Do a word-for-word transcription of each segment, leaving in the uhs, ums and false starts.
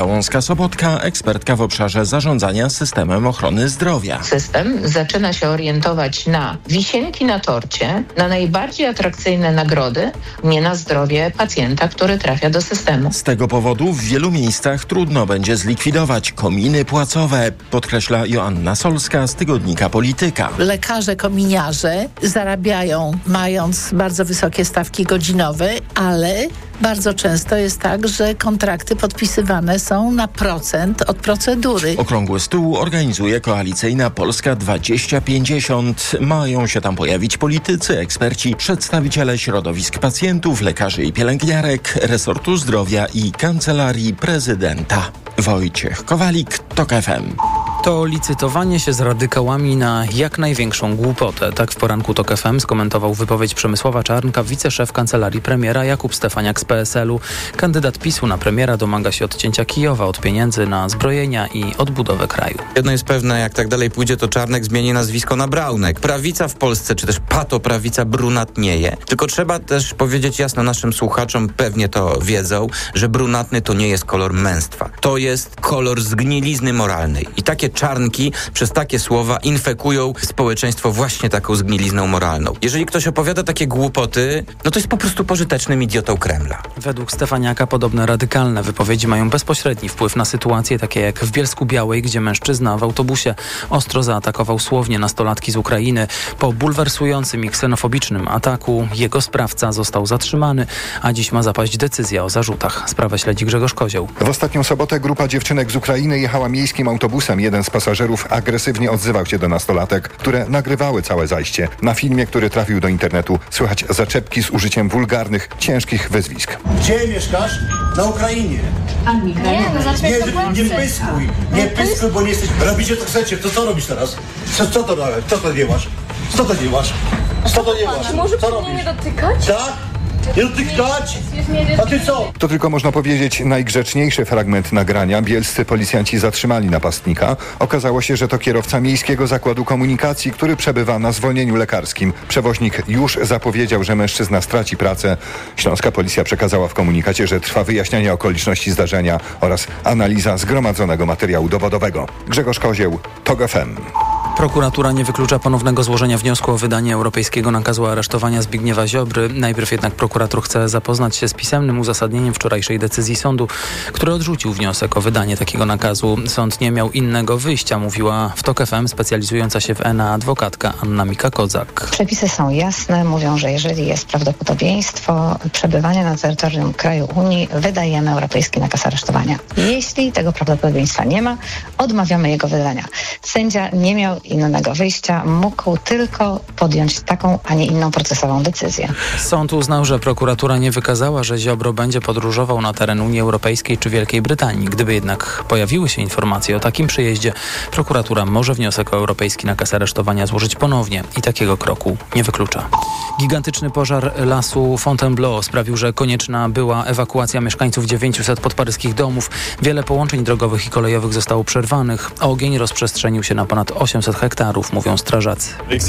Łąska-Sobotka, ekspertka w obszarze zarządzania systemem ochrony zdrowia. System zaczyna się orientować na wisienki na torcie, na najbardziej atrakcyjne nagrody, nie na zdrowie pacjenta, który trafia do systemu. Z tego powodu w wielu miejscach trudno będzie zlikwidować kominy płacowe, podkreśla Joanna Solska z tygodnika Polityka. Lekarze kominiarze zarabiają mając bardzo wysokie stawki godzinowe, ale bardzo często jest tak, że kontrakty podpisywane są na procent od procedury. Okrągły stół organizuje koalicyjna Polska dwadzieścia pięćdziesiąt. Mają się tam pojawić politycy, eksperci, przedstawiciele środowisk pacjentów, lekarzy i pielęgniarek, resortu zdrowia i kancelarii prezydenta. Wojciech Kowalik, TOK F M. To licytowanie się z radykałami na jak największą głupotę. Tak w poranku TOK F M skomentował wypowiedź Przemysława Czarnka, wiceszef kancelarii premiera Jakub Stefaniak z P S L u. Kandydat PiSu na premiera domaga się odcięcia Kijowa od pieniędzy na zbrojenia i odbudowę kraju. Jedno jest pewne, jak tak dalej pójdzie, to Czarnek zmieni nazwisko na Braunek. Prawica w Polsce, czy też patoprawica brunatnieje. Tylko trzeba też powiedzieć jasno naszym słuchaczom, pewnie to wiedzą, że brunatny to nie jest kolor męstwa. To jest kolor zgnilizny moralnej. I takie Czarnki przez takie słowa infekują społeczeństwo właśnie taką zgnilizną moralną. Jeżeli ktoś opowiada takie głupoty, no to jest po prostu pożytecznym idiotą Kremla. Według Stefaniaka podobne radykalne wypowiedzi mają bezpośredni wpływ na sytuacje takie jak w Bielsku Białej, gdzie mężczyzna w autobusie ostro zaatakował słownie nastolatki z Ukrainy. Po bulwersującym i ksenofobicznym ataku jego sprawca został zatrzymany, a dziś ma zapaść decyzja o zarzutach. Sprawę śledzi Grzegorz Kozioł. W ostatnią sobotę grupa dziewczynek z Ukrainy jechała miejskim autobusem. Jeden z pasażerów agresywnie odzywał się do nastolatek, które nagrywały całe zajście. Na filmie, który trafił do internetu, słychać zaczepki z użyciem wulgarnych, ciężkich wyzwisk. Gdzie mieszkasz? Na Ukrainie. Nie, no zacznę Nie, nie pyskuj, nie pyskuj, bo nie jesteś... Robicie to chcecie, to co robisz teraz? Co, co to robisz? Co to nie masz? Co to nie masz? Co to nie masz? Może co mnie nie dotykać? Tak? Nie dotykać? A ty co? To tylko można powiedzieć najgrzeczniejszy fragment nagrania. Bielscy policjanci zatrzymali napastnika. Okazało się, że to kierowca Miejskiego Zakładu Komunikacji, który przebywa na zwolnieniu lekarskim. Przewoźnik już zapowiedział, że mężczyzna straci pracę. Śląska policja przekazała w komunikacie, że trwa wyjaśnianie okoliczności zdarzenia oraz analiza zgromadzonego materiału dowodowego. Grzegorz Kozieł, TOK F M. Prokuratura nie wyklucza ponownego złożenia wniosku o wydanie europejskiego nakazu aresztowania Zbigniewa Ziobry. Najpierw jednak prokurator chce zapoznać się z pisemnym uzasadnieniem wczorajszej decyzji sądu, który odrzucił wniosek o wydanie takiego nakazu. Sąd nie miał innego wyjścia, mówiła w TOK F M specjalizująca się w N A adwokatka Anna Mika-Kozak. Przepisy są jasne, mówią, że jeżeli jest prawdopodobieństwo przebywania na terytorium kraju Unii, wydajemy europejski nakaz aresztowania. Jeśli tego prawdopodobieństwa nie ma, odmawiamy jego wydania. Sędzia nie miał innego wyjścia, mógł tylko podjąć taką, a nie inną procesową decyzję. Sąd uznał, że prokuratura nie wykazała, że Ziobro będzie podróżował na teren Unii Europejskiej czy Wielkiej Brytanii. Gdyby jednak pojawiły się informacje o takim przyjeździe, prokuratura może wniosek o europejski nakaz aresztowania złożyć ponownie i takiego kroku nie wyklucza. Gigantyczny pożar lasu Fontainebleau sprawił, że konieczna była ewakuacja mieszkańców dziewięciuset podparyskich domów. Wiele połączeń drogowych i kolejowych zostało przerwanych. Ogień rozprzestrzenił się na ponad osiemset hektarów, mówią strażacy.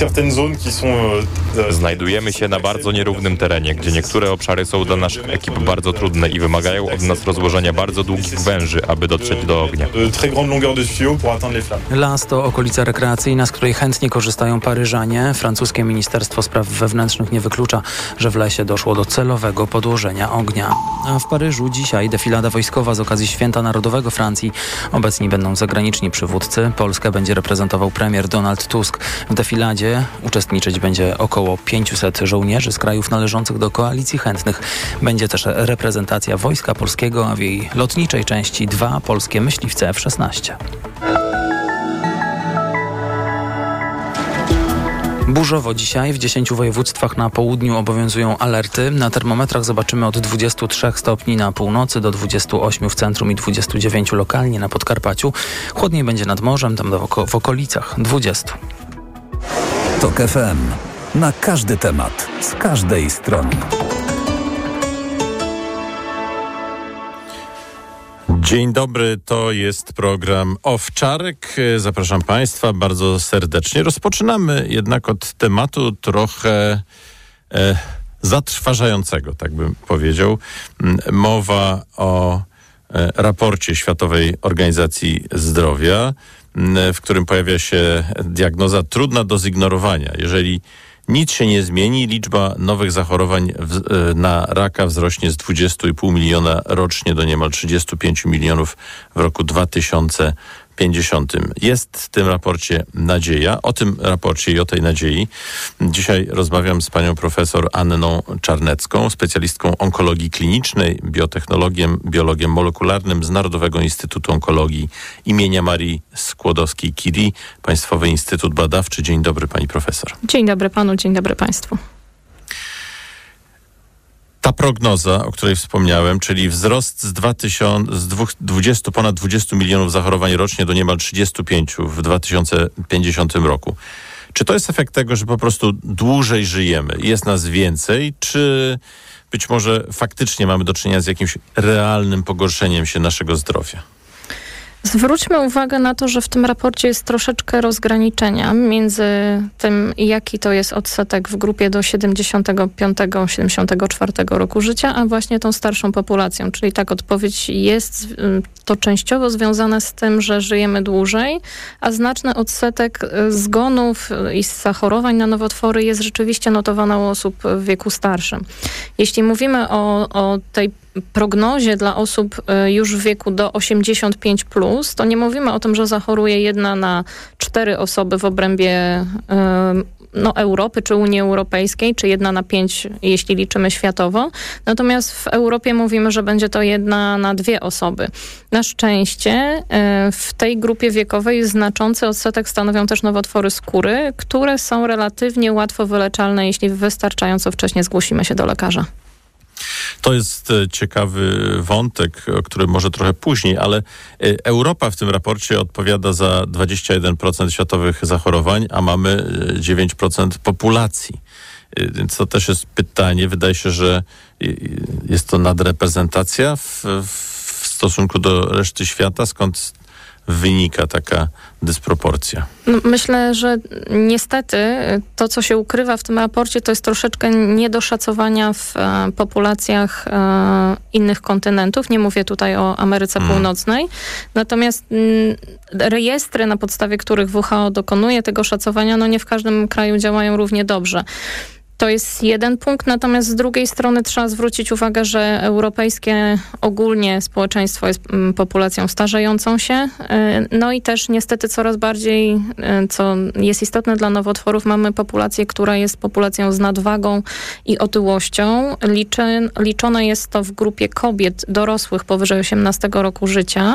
Znajdujemy się na bardzo nierównym terenie, gdzie niektóre obszary są dla naszych ekip bardzo trudne i wymagają od nas rozłożenia bardzo długich węży, aby dotrzeć do ognia. Las to okolica rekreacyjna, z której chętnie korzystają Paryżanie. Francuskie Ministerstwo Spraw Wewnętrznych nie wyklucza, że w lesie doszło do celowego podłożenia ognia. A w Paryżu dzisiaj defilada wojskowa z okazji Święta Narodowego Francji. Obecni będą zagraniczni przywódcy. Polskę będzie reprezentował premier Donald Tusk. W defiladzie uczestniczyć będzie około pięciuset żołnierzy z krajów należących do koalicji chętnych. Będzie też reprezentacja Wojska Polskiego, a w jej lotniczej części dwa polskie myśliwce F szesnaście. Burzowo dzisiaj w dziesięciu województwach na południu obowiązują alerty. Na termometrach zobaczymy od dwudziestu trzech stopni na północy do dwudziestu ośmiu w centrum i dwudziestu dziewięciu lokalnie na Podkarpaciu. Chłodniej będzie nad morzem, tam w, oko- w okolicach dwudziestu. TOK F M. Na każdy temat, z każdej strony. Dzień dobry, to jest program Owczarek. Zapraszam Państwa bardzo serdecznie. Rozpoczynamy jednak od tematu trochę e, zatrważającego, tak bym powiedział. Mowa o raporcie Światowej Organizacji Zdrowia, w którym pojawia się diagnoza trudna do zignorowania. Jeżeli nic się nie zmieni, liczba nowych zachorowań w, na raka wzrośnie z dwudziestu i pół miliona rocznie do niemal trzydziestu pięciu milionów w roku dwa tysiące pięćdziesiątym. Jest w tym raporcie nadzieja. O tym raporcie i o tej nadziei dzisiaj rozmawiam z panią profesor Anną Czarnecką, specjalistką onkologii klinicznej, biotechnologiem, biologiem molekularnym z Narodowego Instytutu Onkologii imienia Marii Skłodowskiej-Curie, Państwowy Instytut Badawczy. Dzień dobry, pani profesor. Dzień dobry panu, dzień dobry państwu. Ta prognoza, o której wspomniałem, czyli wzrost z, dwudziestu, ponad dwudziestu milionów zachorowań rocznie do niemal trzydziestu pięciu w dwa tysiące pięćdziesiątym roku. Czy to jest efekt tego, że po prostu dłużej żyjemy, jest nas więcej, czy być może faktycznie mamy do czynienia z jakimś realnym pogorszeniem się naszego zdrowia? Zwróćmy uwagę na to, że w tym raporcie jest troszeczkę rozgraniczenia między tym, jaki to jest odsetek w grupie do siedemdziesiątego piątego siedemdziesiątego czwartego roku życia, a właśnie tą starszą populacją. Czyli tak, odpowiedź jest to częściowo związane z tym, że żyjemy dłużej, a znaczny odsetek zgonów i zachorowań na nowotwory jest rzeczywiście notowany u osób w wieku starszym. Jeśli mówimy o, o tej prognozie dla osób już w wieku do osiemdziesiąt pięć plus, to nie mówimy o tym, że zachoruje jedna na cztery osoby w obrębie no, Europy czy Unii Europejskiej, czy jedna na pięć, jeśli liczymy światowo. Natomiast w Europie mówimy, że będzie to jedna na dwie osoby. Na szczęście w tej grupie wiekowej znaczący odsetek stanowią też nowotwory skóry, które są relatywnie łatwo wyleczalne, jeśli wystarczająco wcześnie zgłosimy się do lekarza. To jest ciekawy wątek, o którym może trochę później, ale Europa w tym raporcie odpowiada za dwadzieścia jeden procent światowych zachorowań, a mamy dziewięć procent populacji. Więc to też jest pytanie. Wydaje się, że jest to nadreprezentacja w, w stosunku do reszty świata. Skąd wynika taka dysproporcja? Myślę, że niestety to, co się ukrywa w tym raporcie, to jest troszeczkę niedoszacowania w e, populacjach e, innych kontynentów. Nie mówię tutaj o Ameryce hmm. Północnej. Natomiast m, rejestry, na podstawie których W H O dokonuje tego szacowania, no nie w każdym kraju działają równie dobrze. To jest jeden punkt, natomiast z drugiej strony trzeba zwrócić uwagę, że europejskie ogólnie społeczeństwo jest populacją starzejącą się. No i też niestety coraz bardziej, co jest istotne dla nowotworów, mamy populację, która jest populacją z nadwagą i otyłością. Liczy, liczone jest to w grupie kobiet dorosłych powyżej osiemnastego roku życia,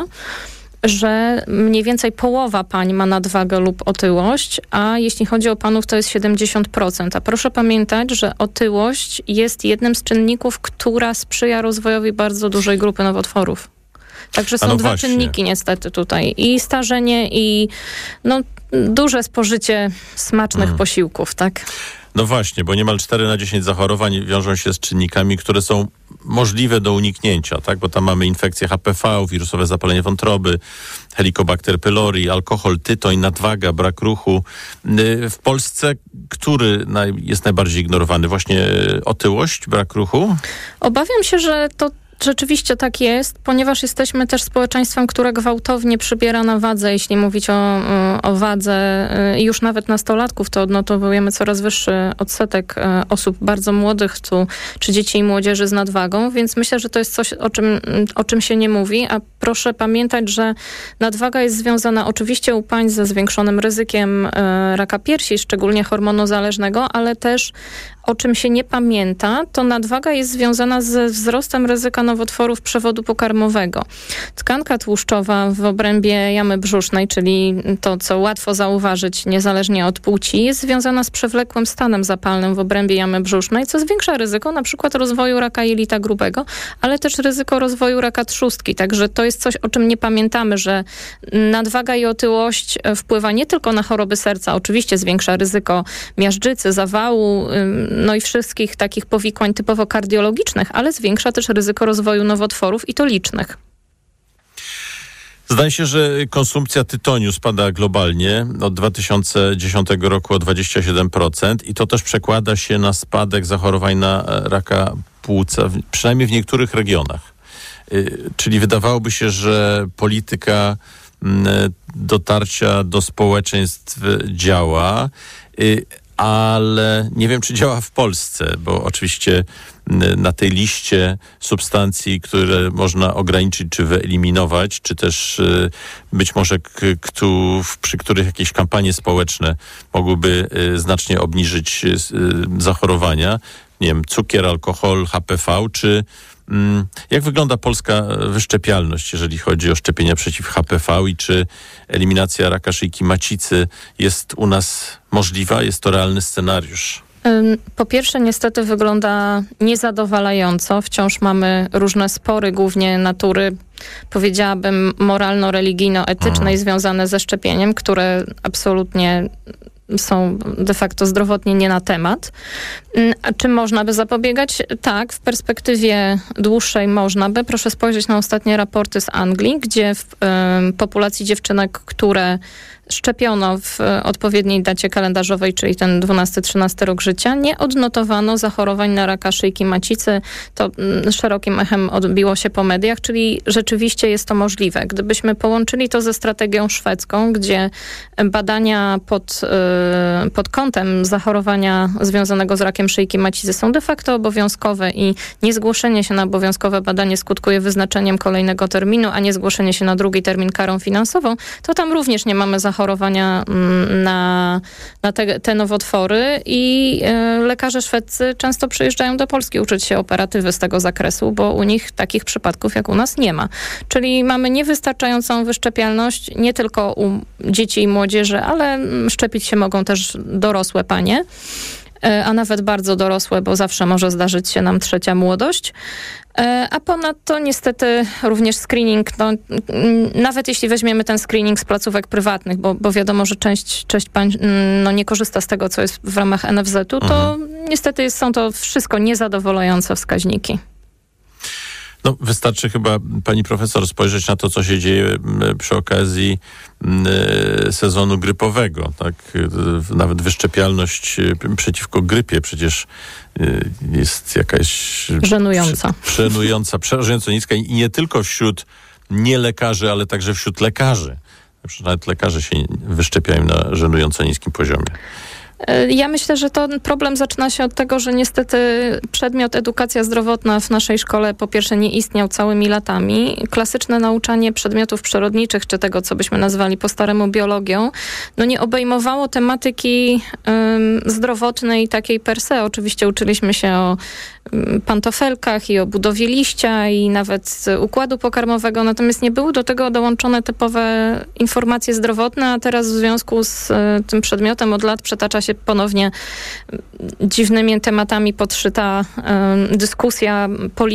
że mniej więcej połowa pań ma nadwagę lub otyłość, a jeśli chodzi o panów, to jest siedemdziesiąt procent. A proszę pamiętać, że otyłość jest jednym z czynników, która sprzyja rozwojowi bardzo dużej grupy nowotworów. Także są no dwa właśnie. czynniki niestety tutaj. I starzenie, i no, duże spożycie smacznych hmm. posiłków, tak? No właśnie, bo niemal cztery na dziesięć zachorowań wiążą się z czynnikami, które są możliwe do uniknięcia, tak? Bo tam mamy infekcje H P V, wirusowe zapalenie wątroby, Helicobacter pylori, alkohol, tytoń, nadwaga, brak ruchu. W Polsce który jest najbardziej ignorowany? Właśnie otyłość, brak ruchu? Obawiam się, że to rzeczywiście tak jest, ponieważ jesteśmy też społeczeństwem, które gwałtownie przybiera na wadze. Jeśli mówić o, o wadze już nawet nastolatków, to odnotowujemy coraz wyższy odsetek osób bardzo młodych, tu, czy dzieci i młodzieży z nadwagą, więc myślę, że to jest coś, o czym, o czym się nie mówi, a proszę pamiętać, że nadwaga jest związana oczywiście u pań ze zwiększonym ryzykiem raka piersi, szczególnie hormonozależnego, ale też o czym się nie pamięta, to nadwaga jest związana ze wzrostem ryzyka nowotworów przewodu pokarmowego. Tkanka tłuszczowa w obrębie jamy brzusznej, czyli to, co łatwo zauważyć niezależnie od płci, jest związana z przewlekłym stanem zapalnym w obrębie jamy brzusznej, co zwiększa ryzyko na przykład rozwoju raka jelita grubego, ale też ryzyko rozwoju raka trzustki. Także to jest coś, o czym nie pamiętamy, że nadwaga i otyłość wpływa nie tylko na choroby serca, oczywiście zwiększa ryzyko miażdżycy, zawału, no i wszystkich takich powikłań typowo kardiologicznych, ale zwiększa też ryzyko rozwoju nowotworów i to licznych. Zdaje się, że konsumpcja tytoniu spada globalnie od dwa tysiące dziesiątego roku o dwadzieścia siedem procent i to też przekłada się na spadek zachorowań na raka płuca, przynajmniej w niektórych regionach. Czyli wydawałoby się, że polityka dotarcia do społeczeństw działa, ale nie wiem, czy działa w Polsce, bo oczywiście na tej liście substancji, które można ograniczyć czy wyeliminować, czy też być może k- k- przy których jakieś kampanie społeczne mogłyby znacznie obniżyć zachorowania, nie wiem, cukier, alkohol, H P V, czy jak wygląda polska wyszczepialność, jeżeli chodzi o szczepienia przeciw H P V i czy eliminacja raka szyjki macicy jest u nas możliwa? Jest to realny scenariusz? Po pierwsze, niestety wygląda niezadowalająco. Wciąż mamy różne spory, głównie natury, powiedziałabym, moralno-religijno-etycznej, mm. związane ze szczepieniem, które absolutnie są de facto zdrowotnie nie na temat. A czy można by zapobiegać? Tak, w perspektywie dłuższej można by. Proszę spojrzeć na ostatnie raporty z Anglii, gdzie w y, populacji dziewczynek, które szczepiono w odpowiedniej dacie kalendarzowej, czyli ten dwunasty trzynasty rok życia, nie odnotowano zachorowań na raka szyjki macicy. To mm, szerokim echem odbiło się po mediach, czyli rzeczywiście jest to możliwe. Gdybyśmy połączyli to ze strategią szwedzką, gdzie badania pod, yy, pod kątem zachorowania związanego z rakiem szyjki macicy są de facto obowiązkowe i niezgłoszenie się na obowiązkowe badanie skutkuje wyznaczeniem kolejnego terminu, a nie zgłoszenie się na drugi termin karą finansową, to tam również nie mamy zachorowania chorowania na, na te, te nowotwory i y, lekarze szwedzcy często przyjeżdżają do Polski uczyć się operatywy z tego zakresu, bo u nich takich przypadków jak u nas nie ma. Czyli mamy niewystarczającą wyszczepialność nie tylko u dzieci i młodzieży, ale szczepić się mogą też dorosłe panie, a nawet bardzo dorosłe, bo zawsze może zdarzyć się nam trzecia młodość. A ponadto niestety również screening, no, nawet jeśli weźmiemy ten screening z placówek prywatnych, bo, bo wiadomo, że część, część pań no, nie korzysta z tego, co jest w ramach N F Z u, to mhm. niestety jest, są to wszystko niezadowalające wskaźniki. No, wystarczy chyba, pani profesor, spojrzeć na to, co się dzieje przy okazji sezonu grypowego. Tak? Nawet wyszczepialność przeciwko grypie przecież jest jakaś... Żenująca. Żenująca, przerażająco niska i nie tylko wśród nielekarzy, ale także wśród lekarzy. Nawet lekarze się wyszczepiają na żenująco niskim poziomie. Ja myślę, że to problem zaczyna się od tego, że niestety przedmiot edukacja zdrowotna w naszej szkole po pierwsze nie istniał całymi latami. Klasyczne nauczanie przedmiotów przyrodniczych, czy tego, co byśmy nazwali po staremu biologią, no nie obejmowało tematyki um, zdrowotnej takiej per se. Oczywiście uczyliśmy się o um, pantofelkach i o budowie liścia i nawet układu pokarmowego, natomiast nie były do tego dołączone typowe informacje zdrowotne, a teraz w związku z um, tym przedmiotem od lat przetacza się ponownie dziwnymi tematami podszyta um, dyskusja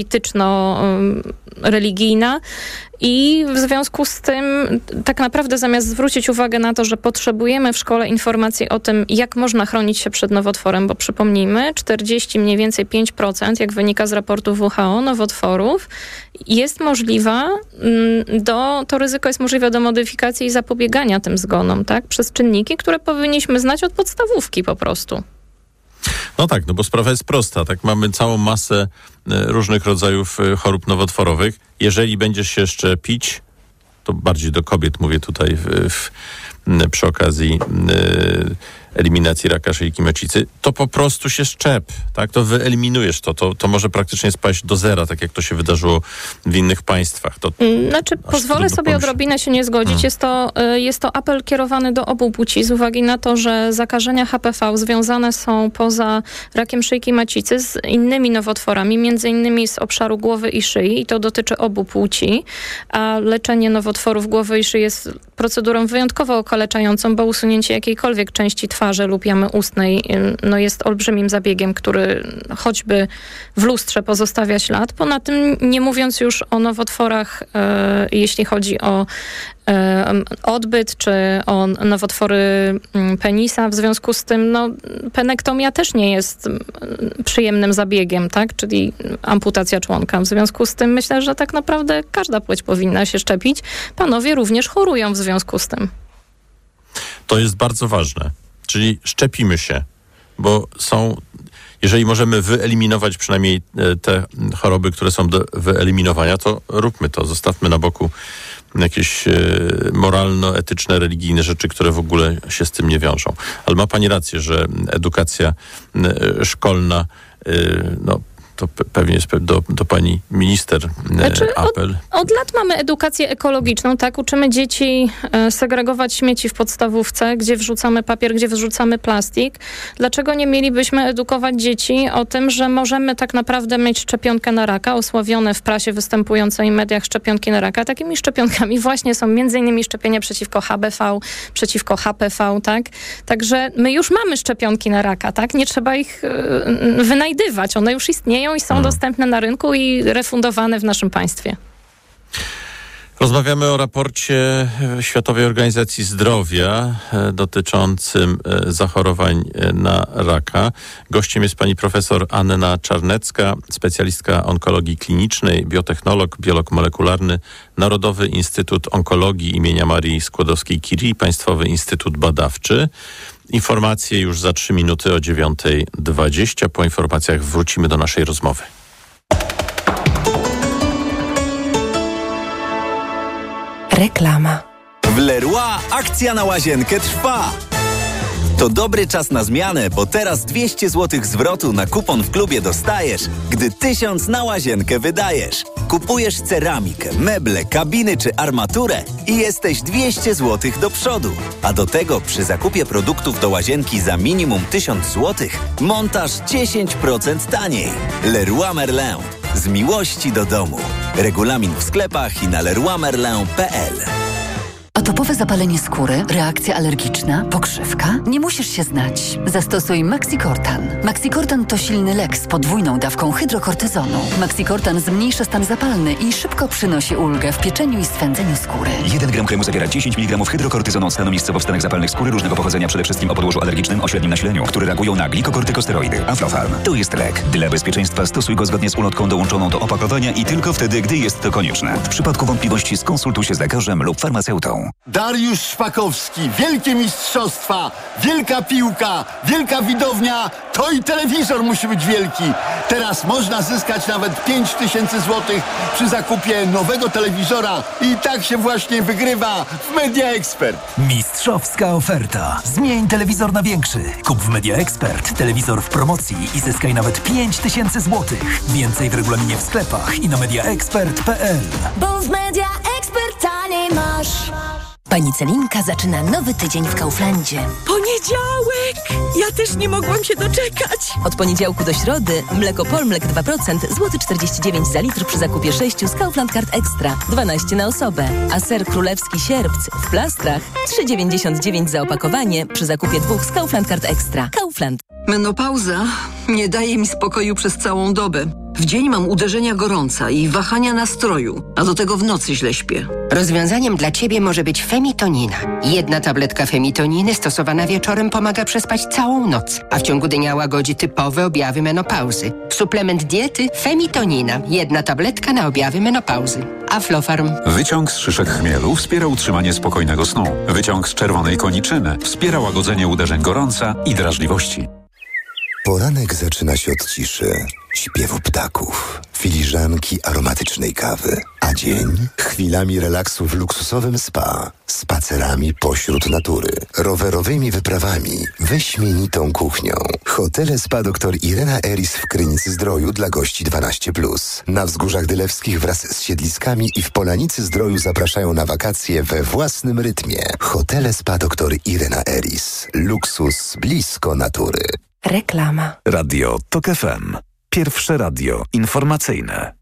polityczno-religijna i w związku z tym tak naprawdę zamiast zwrócić uwagę na to, że potrzebujemy w szkole informacji o tym, jak można chronić się przed nowotworem, bo przypomnijmy, czterdzieści mniej więcej pięć procent, jak wynika z raportu W H O, nowotworów jest możliwa, do, to ryzyko jest możliwe do modyfikacji i zapobiegania tym zgonom, tak? Przez czynniki, które powinniśmy znać od podstawówki po prostu. No tak, no bo sprawa jest prosta, tak? Mamy całą masę różnych rodzajów chorób nowotworowych. Jeżeli będziesz się szczepić, to bardziej do kobiet mówię tutaj w, w, przy okazji y, eliminacji raka szyjki macicy, to po prostu się szczep, tak? To wyeliminujesz to, to, to może praktycznie spaść do zera, tak jak to się wydarzyło w innych państwach. To, znaczy, pozwolę sobie pomyśl. odrobinę się nie zgodzić. Hmm. Jest to, jest to apel kierowany do obu płci z uwagi na to, że zakażenia H P V związane są poza rakiem szyjki macicy z innymi nowotworami, między innymi z obszaru głowy i szyi i to dotyczy obu płci, a leczenie nowotworów głowy i szyi jest procedurą wyjątkowo okaleczającą, bo usunięcie jakiejkolwiek części twarzy lub jamy ustnej no jest olbrzymim zabiegiem, który choćby w lustrze pozostawia ślad. Poza tym nie mówiąc już o nowotworach, e, jeśli chodzi o e, odbyt, czy o nowotwory penisa. W związku z tym no, penektomia też nie jest przyjemnym zabiegiem, tak? Czyli amputacja członka. W związku z tym myślę, że tak naprawdę każda płeć powinna się szczepić. Panowie również chorują w związku z tym. To jest bardzo ważne. Czyli szczepimy się, bo są... jeżeli możemy wyeliminować przynajmniej te choroby, które są do wyeliminowania, to róbmy to. Zostawmy na boku jakieś moralno-etyczne, religijne rzeczy, które w ogóle się z tym nie wiążą. Ale ma pani rację, że edukacja szkolna, no, to pewnie jest do, do pani minister znaczy, apel. Od, od lat mamy edukację ekologiczną, tak? Uczymy dzieci e, segregować śmieci w podstawówce, gdzie wrzucamy papier, gdzie wrzucamy plastik. Dlaczego nie mielibyśmy edukować dzieci o tym, że możemy tak naprawdę mieć szczepionkę na raka, osławione w prasie występującej w mediach szczepionki na raka. Takimi szczepionkami właśnie są między innymi szczepienia przeciwko H B V, przeciwko H P V, tak? Także my już mamy szczepionki na raka, tak? Nie trzeba ich e, wynajdywać. One już istnieją i są hmm. dostępne na rynku i refundowane w naszym państwie. Rozmawiamy o raporcie Światowej Organizacji Zdrowia dotyczącym zachorowań na raka. Gościem jest pani profesor Anna Czarnecka, specjalistka onkologii klinicznej, biotechnolog, biolog molekularny, Narodowy Instytut Onkologii imienia Marii Skłodowskiej-Curie, Państwowy Instytut Badawczy. Informacje już za trzy minuty o dziewiąta dwadzieścia. Po informacjach wrócimy do naszej rozmowy. Reklama. W Leroy akcja na łazienkę trwa. To dobry czas na zmianę, bo teraz dwieście złotych zwrotu na kupon w klubie dostajesz, gdy tysiąc na łazienkę wydajesz. Kupujesz ceramikę, meble, kabiny czy armaturę i jesteś dwieście złotych do przodu. A do tego przy zakupie produktów do łazienki za minimum tysiąc złotych montaż dziesięć procent taniej. Leroy Merlin. Z miłości do domu. Regulamin w sklepach i na leroy merlin kropka p l. Atopowe zapalenie skóry, reakcja alergiczna, pokrzywka? Nie musisz się znać. Zastosuj Maxicortan. Maxicortan to silny lek z podwójną dawką hydrokortyzonu. Maxicortan zmniejsza stan zapalny i szybko przynosi ulgę w pieczeniu i swędzeniu skóry. jeden gram kremu zawiera dziesięć miligramów hydrokortyzonu od stanu miejscowo w stanach zapalnych skóry różnego pochodzenia, przede wszystkim o podłożu alergicznym o średnim nasileniu, które reagują na glikokortykosteroidy. Aflofarm. To jest lek. Dla bezpieczeństwa stosuj go zgodnie z ulotką dołączoną do opakowania i tylko wtedy, gdy jest to konieczne. W przypadku wątpliwości skonsultuj się z lekarzem lub farmaceutą. Dariusz Szpakowski, wielkie mistrzostwa, wielka piłka, wielka widownia, to i telewizor musi być wielki. Teraz można zyskać nawet pięć tysięcy złotych przy zakupie nowego telewizora i tak się właśnie wygrywa w Media Expert. Mistrzowska oferta. Zmień telewizor na większy. Kup w Media Expert telewizor w promocji i zyskaj nawet pięć tysięcy złotych. Więcej w regulaminie w sklepach i na media expert kropka p l. Bo w Media Expert taniej masz. Pani Celinka zaczyna nowy tydzień w Kauflandzie. Poniedziałek! Ja też nie mogłam się doczekać. Od poniedziałku do środy mleko Polmlek dwa procent, złoty czterdzieści dziewięć za litr przy zakupie sześciu z Kaufland Card Extra, dwanaście na osobę. A ser królewski sierpc w plastrach, trzy dziewięćdziesiąt dziewięć za opakowanie przy zakupie dwóch z Kaufland Card Extra. Kaufland. Menopauza nie daje mi spokoju przez całą dobę. W dzień mam uderzenia gorąca i wahania nastroju, a do tego w nocy źle śpię. Rozwiązaniem dla Ciebie może być femitonina. Jedna tabletka femitoniny stosowana wieczorem pomaga przespać całą noc, a w ciągu dnia łagodzi typowe objawy menopauzy. Suplement diety femitonina. Jedna tabletka na objawy menopauzy. Aflofarm. Wyciąg z szyszek chmielu wspiera utrzymanie spokojnego snu. Wyciąg z czerwonej koniczyny wspiera łagodzenie uderzeń gorąca i drażliwości. Poranek zaczyna się od ciszy, śpiewu ptaków, filiżanki aromatycznej kawy, a dzień chwilami relaksu w luksusowym spa, spacerami pośród natury, rowerowymi wyprawami, wyśmienitą kuchnią. Hotele Spa dr Irena Eris w Krynicy-Zdroju dla gości dwanaście plus. Na Wzgórzach Dylewskich wraz z siedliskami i w Polanicy-Zdroju zapraszają na wakacje we własnym rytmie. Hotele Spa dr Irena Eris. Luksus blisko natury. Reklama. Radio Tok F M. Pierwsze radio informacyjne.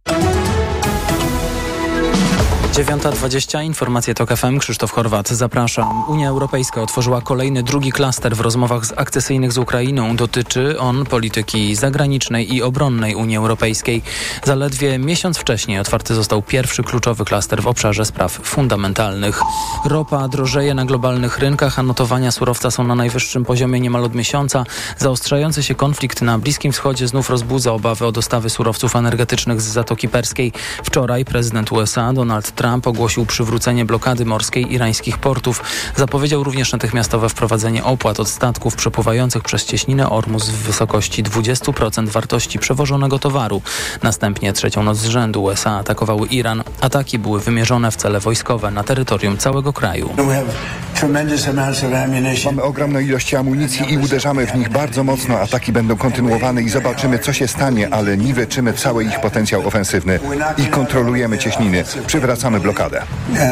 dziewiąta dwadzieścia, informacje Tok F M, Krzysztof Horwat, zapraszam. Unia Europejska otworzyła kolejny, drugi klaster w rozmowach z akcesyjnych z Ukrainą. Dotyczy on polityki zagranicznej i obronnej Unii Europejskiej. Zaledwie miesiąc wcześniej otwarty został pierwszy kluczowy klaster w obszarze spraw fundamentalnych. Ropa drożeje na globalnych rynkach, a notowania surowca są na najwyższym poziomie niemal od miesiąca. Zaostrzający się konflikt na Bliskim Wschodzie znów rozbudza obawy o dostawy surowców energetycznych z Zatoki Perskiej. Wczoraj prezydent U S A Donald Trump Trump ogłosił przywrócenie blokady morskiej irańskich portów. Zapowiedział również natychmiastowe wprowadzenie opłat od statków przepływających przez cieśninę Ormus w wysokości dwadzieścia procent wartości przewożonego towaru. Następnie trzecią noc z rzędu U S A atakowały Iran. Ataki były wymierzone w cele wojskowe na terytorium całego kraju. Mamy ogromną ilość amunicji i uderzamy w nich bardzo mocno. Ataki będą kontynuowane i zobaczymy, co się stanie, ale niweczymy cały ich potencjał ofensywny i kontrolujemy cieśniny. Przywracamy blokadę.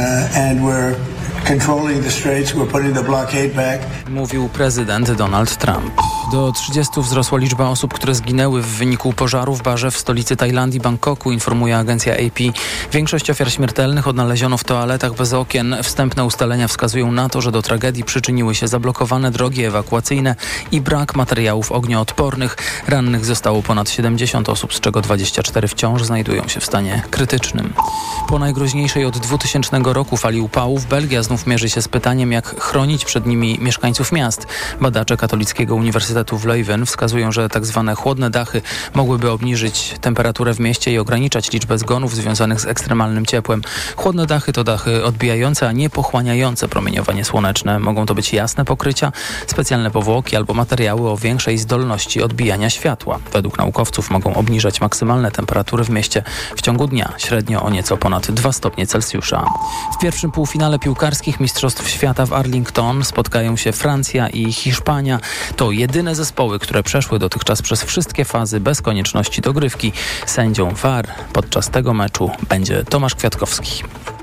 Mówił prezydent Donald Trump. Do trzydziestu wzrosła liczba osób, które zginęły w wyniku pożaru w barze w stolicy Tajlandii, Bangkoku, informuje agencja A P. Większość ofiar śmiertelnych odnaleziono w toaletach bez okien. Wstępne ustalenia wskazują na to, że do tragedii przyczyniły się zablokowane drogi ewakuacyjne i brak materiałów ognioodpornych. Rannych zostało ponad siedemdziesiąt osób, z czego dwadzieścia cztery wciąż znajdują się w stanie krytycznym. Po najgroźniejszej od dwutysięcznego roku fali upałów Belgia znów mierzy się z pytaniem, jak chronić przed nimi mieszkańców miast. Badacze Katolickiego Uniwersytetu w Leuven wskazują, że tak zwane chłodne dachy mogłyby obniżyć temperaturę w mieście i ograniczać liczbę zgonów związanych z ekstremalnym ciepłem. Chłodne dachy to dachy odbijające, a nie pochłaniające promieniowanie słoneczne. Mogą to być jasne pokrycia, specjalne powłoki albo materiały o większej zdolności odbijania światła. Według naukowców mogą obniżać maksymalne temperatury w mieście w ciągu dnia, średnio o nieco ponad dwa stopnie Celsjusza. W pierwszym półfinale piłkarskich Mistrzostw Świata w Arlington spotkają się Francja i Hiszpania. To jedyne zespoły, które przeszły dotychczas przez wszystkie fazy bez konieczności dogrywki. Sędzią V A R podczas tego meczu będzie Tomasz Kwiatkowski.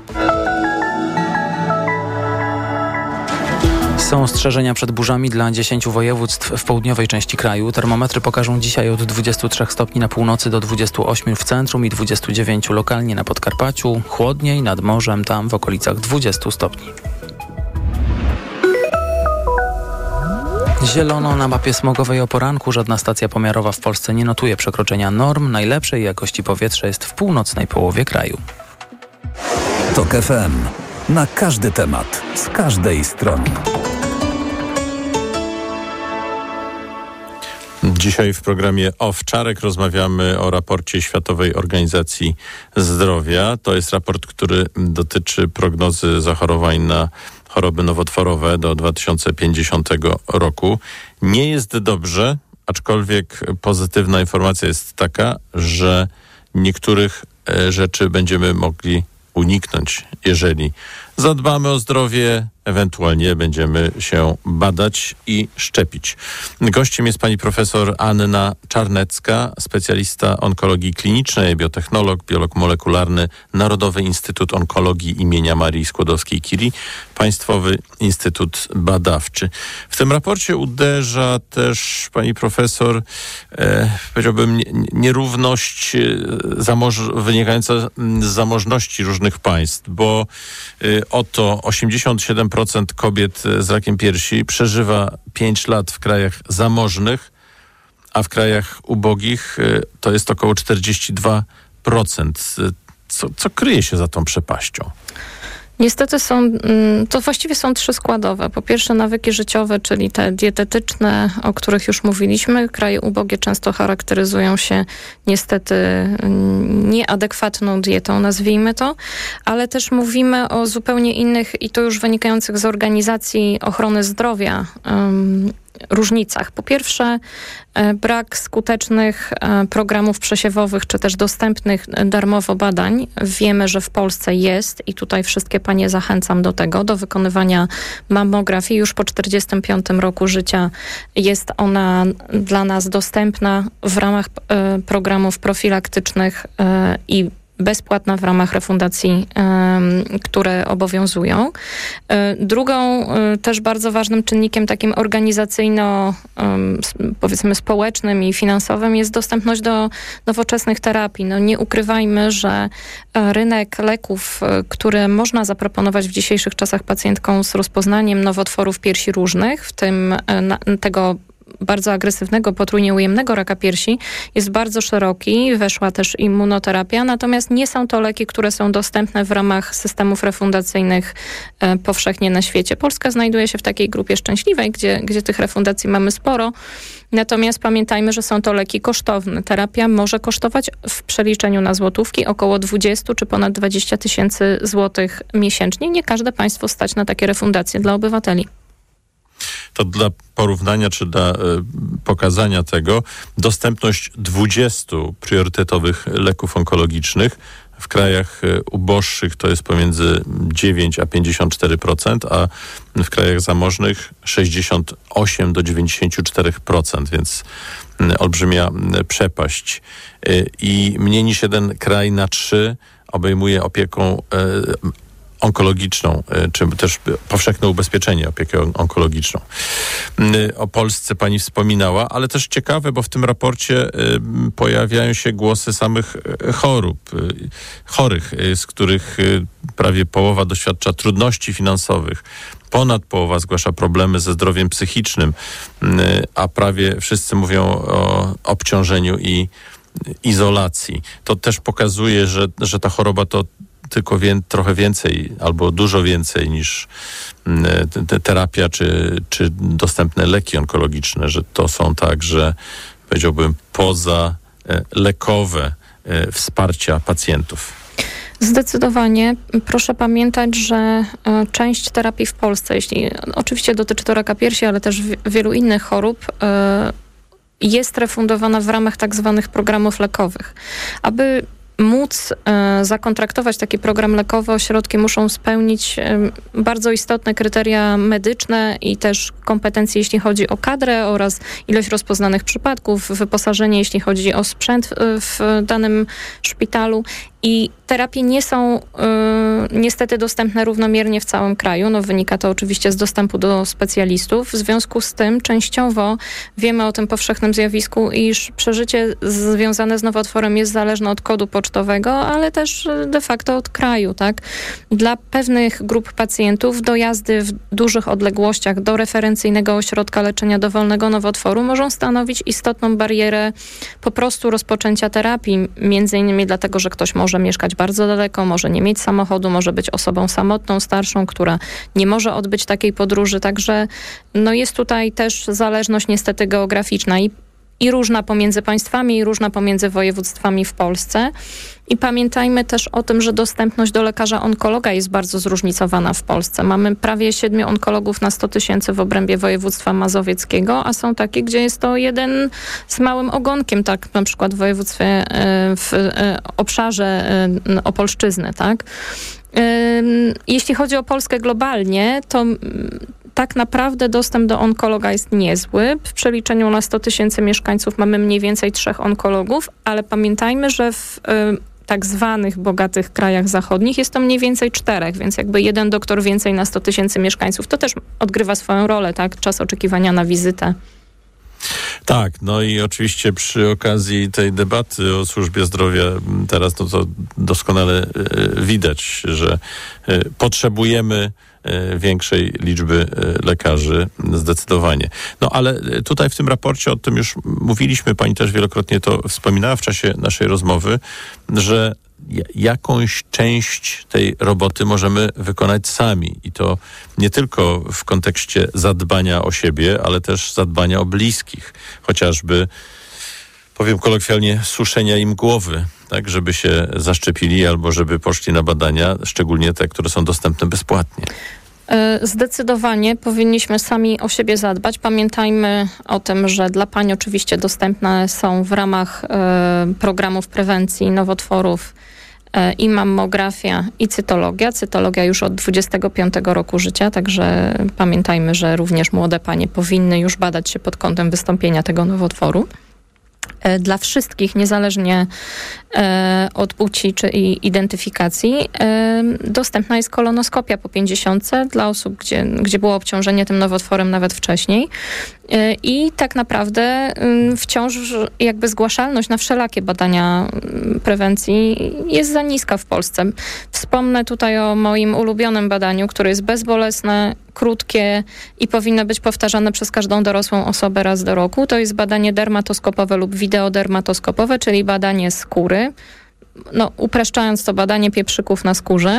Są ostrzeżenia przed burzami dla dziesięciu województw w południowej części kraju. Termometry pokażą dzisiaj od dwudziestu trzech stopni na północy do dwudziestu ośmiu w centrum i dwudziestu dziewięciu lokalnie na Podkarpaciu. Chłodniej nad morzem, tam w okolicach dwudziestu stopni. Zielono na mapie smogowej o poranku. Żadna stacja pomiarowa w Polsce nie notuje przekroczenia norm. Najlepszej jakości powietrza jest w północnej połowie kraju. TOK F M. Na każdy temat, z każdej strony. Dzisiaj w programie Owczarek rozmawiamy o raporcie Światowej Organizacji Zdrowia. To jest raport, który dotyczy prognozy zachorowań na choroby nowotworowe do dwa tysiące pięćdziesiątego roku. Nie jest dobrze, aczkolwiek pozytywna informacja jest taka, że niektórych rzeczy będziemy mogli uniknąć, jeżeli zadbamy o zdrowie, ewentualnie będziemy się badać i szczepić. Gościem jest pani profesor Anna Czarnecka, specjalista onkologii klinicznej, biotechnolog, biolog molekularny, Narodowy Instytut Onkologii imienia Marii Skłodowskiej-Curie, Państwowy Instytut Badawczy. W tym raporcie uderza też pani profesor, e, powiedziałbym, nierówność zamoż- wynikająca z zamożności różnych państw, bo e, oto osiemdziesiąt siedem procent kobiet z rakiem piersi przeżywa pięć lat w krajach zamożnych, a w krajach ubogich to jest około czterdzieści dwa procent. Co, co kryje się za tą przepaścią? Niestety są, to właściwie są trzy składowe. Po pierwsze nawyki życiowe, czyli te dietetyczne, o których już mówiliśmy. Kraje ubogie często charakteryzują się niestety nieadekwatną dietą, nazwijmy to, ale też mówimy o zupełnie innych i to już wynikających z organizacji ochrony zdrowia um, różnicach. Po pierwsze, brak skutecznych programów przesiewowych, czy też dostępnych darmowo badań. Wiemy, że w Polsce jest i tutaj wszystkie panie zachęcam do tego, do wykonywania mammografii. Już po czterdziestym piątym roku życia jest ona dla nas dostępna w ramach programów profilaktycznych i bezpłatna w ramach refundacji, y, które obowiązują. Y, drugą y, też bardzo ważnym czynnikiem takim organizacyjno, y, powiedzmy społecznym i finansowym jest dostępność do nowoczesnych terapii. No nie ukrywajmy, że rynek leków, y, które można zaproponować w dzisiejszych czasach pacjentkom z rozpoznaniem nowotworów piersi różnych, w tym y, na, tego bardzo agresywnego, potrójnie ujemnego raka piersi jest bardzo szeroki. Weszła też immunoterapia, natomiast nie są to leki, które są dostępne w ramach systemów refundacyjnych e, powszechnie na świecie. Polska znajduje się w takiej grupie szczęśliwej, gdzie, gdzie tych refundacji mamy sporo. Natomiast pamiętajmy, że są to leki kosztowne. Terapia może kosztować w przeliczeniu na złotówki około dwadzieścia czy ponad dwadzieścia tysięcy złotych miesięcznie. Nie każde państwo stać na takie refundacje dla obywateli. To dla porównania, czy dla y, pokazania tego, dostępność dwudziestu priorytetowych leków onkologicznych w krajach y, uboższych to jest pomiędzy dziewięć a pięćdziesiąt cztery procent, a w krajach zamożnych sześćdziesiąt osiem do dziewięćdziesiąt cztery procent, więc y, olbrzymia y, przepaść. Y, I mniej niż jeden kraj na trzy obejmuje opieką y, onkologiczną, czy też powszechne ubezpieczenie, opiekę onkologiczną. O Polsce pani wspominała, ale też ciekawe, bo w tym raporcie pojawiają się głosy samych chorób, chorych, z których prawie połowa doświadcza trudności finansowych. Ponad połowa zgłasza problemy ze zdrowiem psychicznym, a prawie wszyscy mówią o obciążeniu i izolacji. To też pokazuje, że, że ta choroba to tylko wie, trochę więcej albo dużo więcej niż te, terapia czy, czy dostępne leki onkologiczne, że to są także, powiedziałbym, pozalekowe wsparcia pacjentów. Zdecydowanie. Proszę pamiętać, że część terapii w Polsce, jeśli oczywiście dotyczy to raka piersi, ale też wielu innych chorób, jest refundowana w ramach tak zwanych programów lekowych. Aby móc e, zakontraktować taki program lekowy, ośrodki muszą spełnić e, bardzo istotne kryteria medyczne i też kompetencje, jeśli chodzi o kadrę oraz ilość rozpoznanych przypadków, wyposażenie, jeśli chodzi o sprzęt w, w danym szpitalu. I terapie nie są y, niestety dostępne równomiernie w całym kraju. No, wynika to oczywiście z dostępu do specjalistów. W związku z tym częściowo wiemy o tym powszechnym zjawisku, iż przeżycie związane z nowotworem jest zależne od kodu pocztowego, ale też de facto od kraju, tak? Dla pewnych grup pacjentów dojazdy w dużych odległościach do referencyjnego ośrodka leczenia dowolnego nowotworu mogą stanowić istotną barierę po prostu rozpoczęcia terapii. Między innymi dlatego, że ktoś może mieszkać bardzo daleko, może nie mieć samochodu, może być osobą samotną, starszą, która nie może odbyć takiej podróży. Także no jest tutaj też zależność niestety geograficzna i, i różna pomiędzy państwami, i różna pomiędzy województwami w Polsce. I pamiętajmy też o tym, że dostępność do lekarza onkologa jest bardzo zróżnicowana w Polsce. Mamy prawie siedmiu onkologów na sto tysięcy w obrębie województwa mazowieckiego, a są takie, gdzie jest to jeden z małym ogonkiem, tak na przykład w województwie, w obszarze Opolszczyzny, tak. Jeśli chodzi o Polskę globalnie, to tak naprawdę dostęp do onkologa jest niezły. W przeliczeniu na sto tysięcy mieszkańców mamy mniej więcej trzech onkologów, ale pamiętajmy, że w tak zwanych bogatych krajach zachodnich jest to mniej więcej czterech, więc jakby jeden doktor więcej na sto tysięcy mieszkańców. To też odgrywa swoją rolę, tak? Czas oczekiwania na wizytę. Tak, no i oczywiście przy okazji tej debaty o służbie zdrowia teraz no to doskonale y, widać, że y, potrzebujemy y, większej liczby y, lekarzy, zdecydowanie. No ale tutaj w tym raporcie o tym już mówiliśmy, pani też wielokrotnie to wspominała w czasie naszej rozmowy, że jakąś część tej roboty możemy wykonać sami. I to nie tylko w kontekście zadbania o siebie, ale też zadbania o bliskich. Chociażby, powiem kolokwialnie, suszenia im głowy, tak, żeby się zaszczepili albo żeby poszli na badania, szczególnie te, które są dostępne bezpłatnie. Zdecydowanie powinniśmy sami o siebie zadbać. Pamiętajmy o tym, że dla pań oczywiście dostępne są w ramach e, programów prewencji nowotworów e, i mammografia, i cytologia. Cytologia już od dwudziestego piątego roku życia, także pamiętajmy, że również młode panie powinny już badać się pod kątem wystąpienia tego nowotworu. dla wszystkich, niezależnie od płci czy identyfikacji. Dostępna jest kolonoskopia po pięćdziesiątce dla osób, gdzie, gdzie było obciążenie tym nowotworem nawet wcześniej. I tak naprawdę wciąż jakby zgłaszalność na wszelakie badania prewencji jest za niska w Polsce. Wspomnę tutaj o moim ulubionym badaniu, które jest bezbolesne, krótkie i powinno być powtarzane przez każdą dorosłą osobę raz do roku. To jest badanie dermatoskopowe lub wideodermatoskopowe, czyli badanie skóry. No, upraszczając to, badanie pieprzyków na skórze.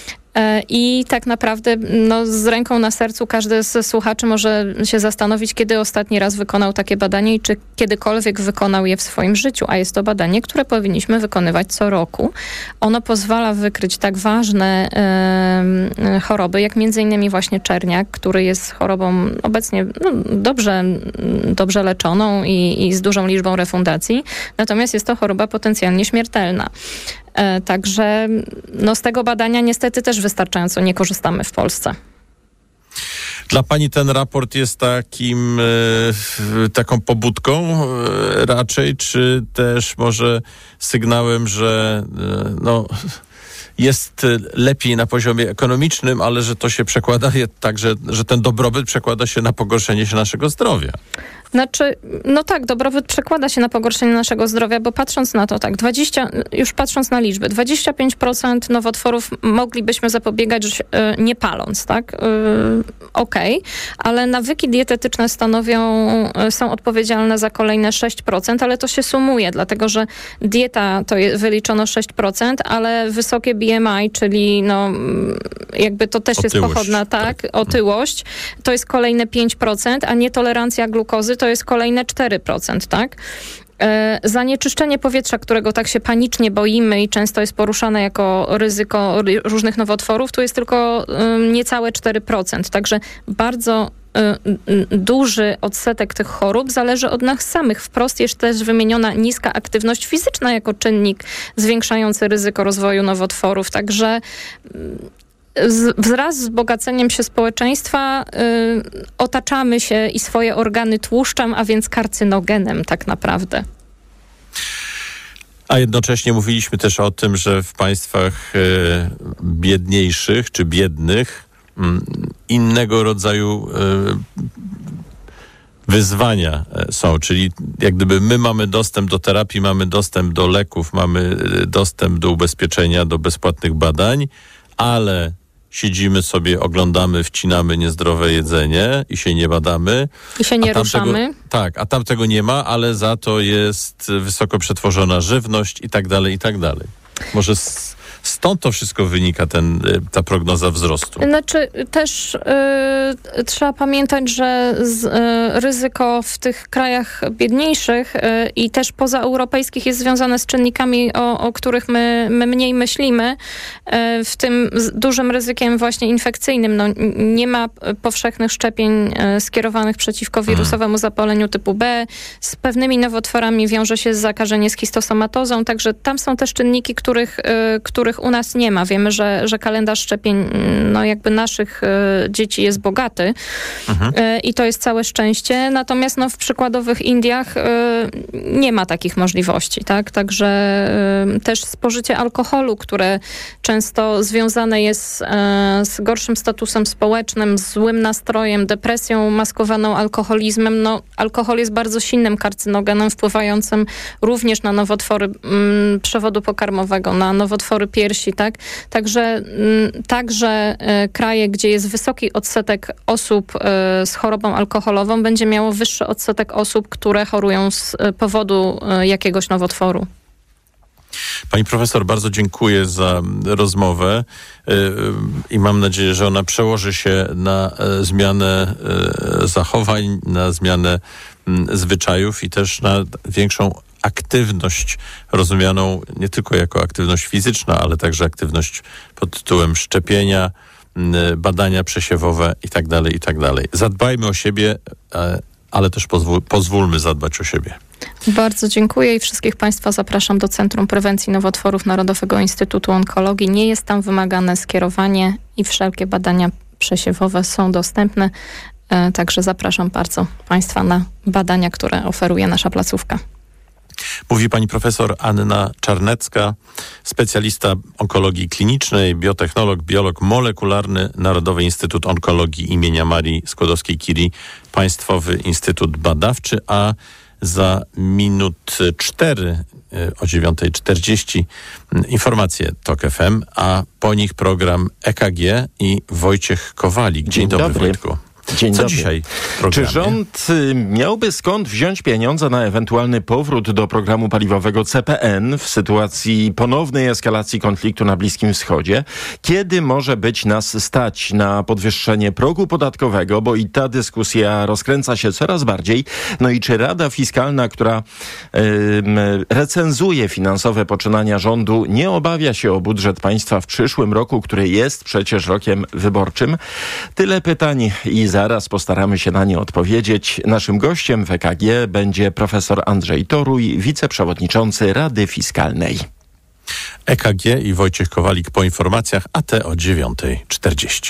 I tak naprawdę no, z ręką na sercu każdy z słuchaczy może się zastanowić, kiedy ostatni raz wykonał takie badanie i czy kiedykolwiek wykonał je w swoim życiu. A jest to badanie, które powinniśmy wykonywać co roku. Ono pozwala wykryć tak ważne e, choroby, jak między innymi właśnie czerniak, który jest chorobą obecnie no, dobrze, dobrze leczoną i, i z dużą liczbą refundacji. Natomiast jest to choroba potencjalnie śmiertelna. Także no, z tego badania niestety też wystarczająco nie korzystamy w Polsce. Dla pani ten raport jest takim, e, taką pobudką e, raczej, czy też może sygnałem, że e, no, jest lepiej na poziomie ekonomicznym, ale że to się przekłada tak, że, że ten dobrobyt przekłada się na pogorszenie się naszego zdrowia? Znaczy, no tak, dobrobyt przekłada się na pogorszenie naszego zdrowia, bo patrząc na to, tak, dwadzieścia, już patrząc na liczby, dwadzieścia pięć procent nowotworów moglibyśmy zapobiegać yy, nie paląc, tak? Yy, Okej, okay. Ale nawyki dietetyczne stanowią, yy, są odpowiedzialne za kolejne sześć procent, ale to się sumuje, dlatego że dieta to jest, wyliczono sześć procent, ale wysokie B M I, czyli no, jakby to też otyłość, jest pochodna, tak, tak, otyłość, to jest kolejne pięć procent, a nietolerancja glukozy to jest kolejne cztery procent, tak? E, zanieczyszczenie powietrza, którego tak się panicznie boimy i często jest poruszane jako ryzyko różnych nowotworów, tu jest tylko um, niecałe cztery procent. Także bardzo duży odsetek tych chorób zależy od nas samych. Wprost jest też wymieniona niska aktywność fizyczna jako czynnik zwiększający ryzyko rozwoju nowotworów. Także z, wraz z wzbogaceniem się społeczeństwa y, otaczamy się i swoje organy tłuszczem, a więc karcynogenem tak naprawdę. A jednocześnie mówiliśmy też o tym, że w państwach y, biedniejszych czy biednych y, innego rodzaju y, wyzwania są, czyli jak gdyby my mamy dostęp do terapii, mamy dostęp do leków, mamy dostęp do ubezpieczenia, do bezpłatnych badań, ale siedzimy sobie, oglądamy, wcinamy niezdrowe jedzenie i się nie badamy. I się nie a ruszamy. Tego, tak, a tam tego nie ma, ale za to jest wysoko przetworzona żywność i tak dalej, i tak dalej. Może z, stąd to wszystko wynika, ten, ta prognoza wzrostu. Znaczy też y, trzeba pamiętać, że z, y, ryzyko w tych krajach biedniejszych y, i też pozaeuropejskich jest związane z czynnikami, o, o których my, my mniej myślimy, y, w tym z dużym ryzykiem właśnie infekcyjnym. No, nie ma powszechnych szczepień y, skierowanych przeciwko wirusowemu zapaleniu typu B. Z pewnymi nowotworami wiąże się zakażenie schistosomatozą, także tam są też czynniki, których, y, których u nas nie ma. Wiemy, że, że kalendarz szczepień no jakby naszych y, dzieci jest bogaty mhm. y, i to jest całe szczęście. Natomiast no, w przykładowych Indiach y, nie ma takich możliwości, tak? Także y, też spożycie alkoholu, które często związane jest y, z gorszym statusem społecznym, z złym nastrojem, depresją maskowaną alkoholizmem. No, alkohol jest bardzo silnym karcynogenem, wpływającym również na nowotwory y, przewodu pokarmowego, na nowotwory piersi, tak? Także y, także y, kraje, gdzie jest wysoki odsetek osób y, z chorobą alkoholową, będzie miało wyższy odsetek osób, które chorują z y, powodu y, jakiegoś nowotworu. Pani profesor, bardzo dziękuję za rozmowę yy, i mam nadzieję, że ona przełoży się na y, zmianę y, zachowań, na zmianę y, zwyczajów i też na większą aktywność rozumianą nie tylko jako aktywność fizyczna, ale także aktywność pod tytułem szczepienia, badania przesiewowe i tak dalej, i tak dalej. Zadbajmy o siebie, ale też pozwól, pozwólmy zadbać o siebie. Bardzo dziękuję i wszystkich Państwa zapraszam do Centrum Prewencji Nowotworów Narodowego Instytutu Onkologii. Nie jest tam wymagane skierowanie i wszelkie badania przesiewowe są dostępne, także zapraszam bardzo Państwa na badania, które oferuje nasza placówka. Mówi pani profesor Anna Czarnecka, specjalista onkologii klinicznej, biotechnolog, biolog molekularny, Narodowy Instytut Onkologii imienia Marii Skłodowskiej-Curie, Państwowy Instytut Badawczy, a za minut cztery o dziewiąta czterdzieści informacje TOK F M, a po nich program E K G i Wojciech Kowalik. Dzień, Dzień dobry, dobry, Wojtku. Dzień Co dobry. dzisiaj w Czy programie? rząd miałby skąd wziąć pieniądze na ewentualny powrót do programu paliwowego C P N w sytuacji ponownej eskalacji konfliktu na Bliskim Wschodzie? Kiedy może być nas stać na podwyższenie progu podatkowego, bo i ta dyskusja rozkręca się coraz bardziej. No i czy Rada Fiskalna, która yy, recenzuje finansowe poczynania rządu, nie obawia się o budżet państwa w przyszłym roku, który jest przecież rokiem wyborczym? Tyle pytań i zaraz postaramy się na nie odpowiedzieć. Naszym gościem w E K G będzie profesor Andrzej Toruj, wiceprzewodniczący Rady Fiskalnej. E K G i Wojciech Kowalik po informacjach, a te o dziewiąta czterdzieści.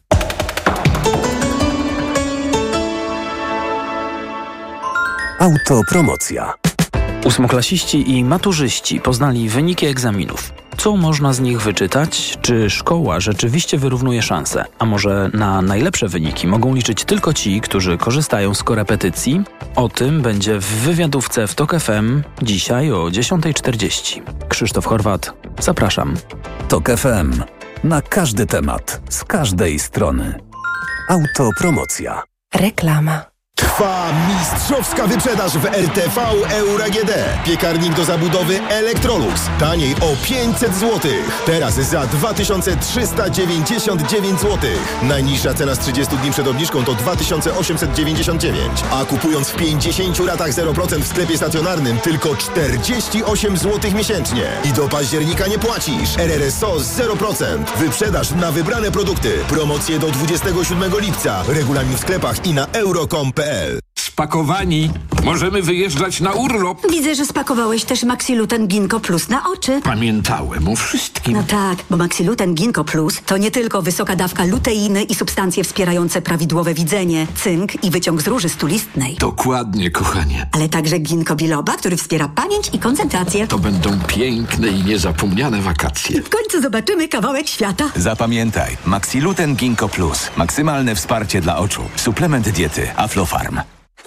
Autopromocja. Ósmoklasiści i maturzyści poznali wyniki egzaminów. Co można z nich wyczytać? Czy szkoła rzeczywiście wyrównuje szanse? A może na najlepsze wyniki mogą liczyć tylko ci, którzy korzystają z korepetycji? O tym będzie w wywiadówce w TOK F M dzisiaj o dziesiąta czterdzieści. Krzysztof Horwat, zapraszam. TOK F M. Na każdy temat, z każdej strony. Autopromocja. Reklama. Trwa mistrzowska wyprzedaż w R T V Euro A G D. Piekarnik do zabudowy Electrolux. Taniej o pięćset złotych. Teraz za dwa tysiące trzysta dziewięćdziesiąt dziewięć złotych. Najniższa cena z trzydziestu dni przed obniżką to dwa tysiące osiemset dziewięćdziesiąt dziewięć. A kupując w pięćdziesięciu ratach zero procent w sklepie stacjonarnym tylko czterdzieści osiem złotych miesięcznie. I do października nie płacisz. R R S O zero procent. Wyprzedaż na wybrane produkty. Promocje do dwudziestego siódmego lipca. Regulamin w sklepach i na euro kropka com kropka p l. Spakowani. Możemy wyjeżdżać na urlop. Widzę, że spakowałeś też Maxiluten Ginkgo Plus na oczy. Pamiętałem o wszystkim. No tak, bo Maxiluten Ginkgo Plus to nie tylko wysoka dawka luteiny i substancje wspierające prawidłowe widzenie, cynk i wyciąg z róży stulistnej. Dokładnie, kochanie. Ale także ginkgo biloba, który wspiera pamięć i koncentrację. To będą piękne i niezapomniane wakacje. W końcu zobaczymy kawałek świata. Zapamiętaj, Maxiluten Ginkgo Plus. Maksymalne wsparcie dla oczu. Suplement diety Aflofarm.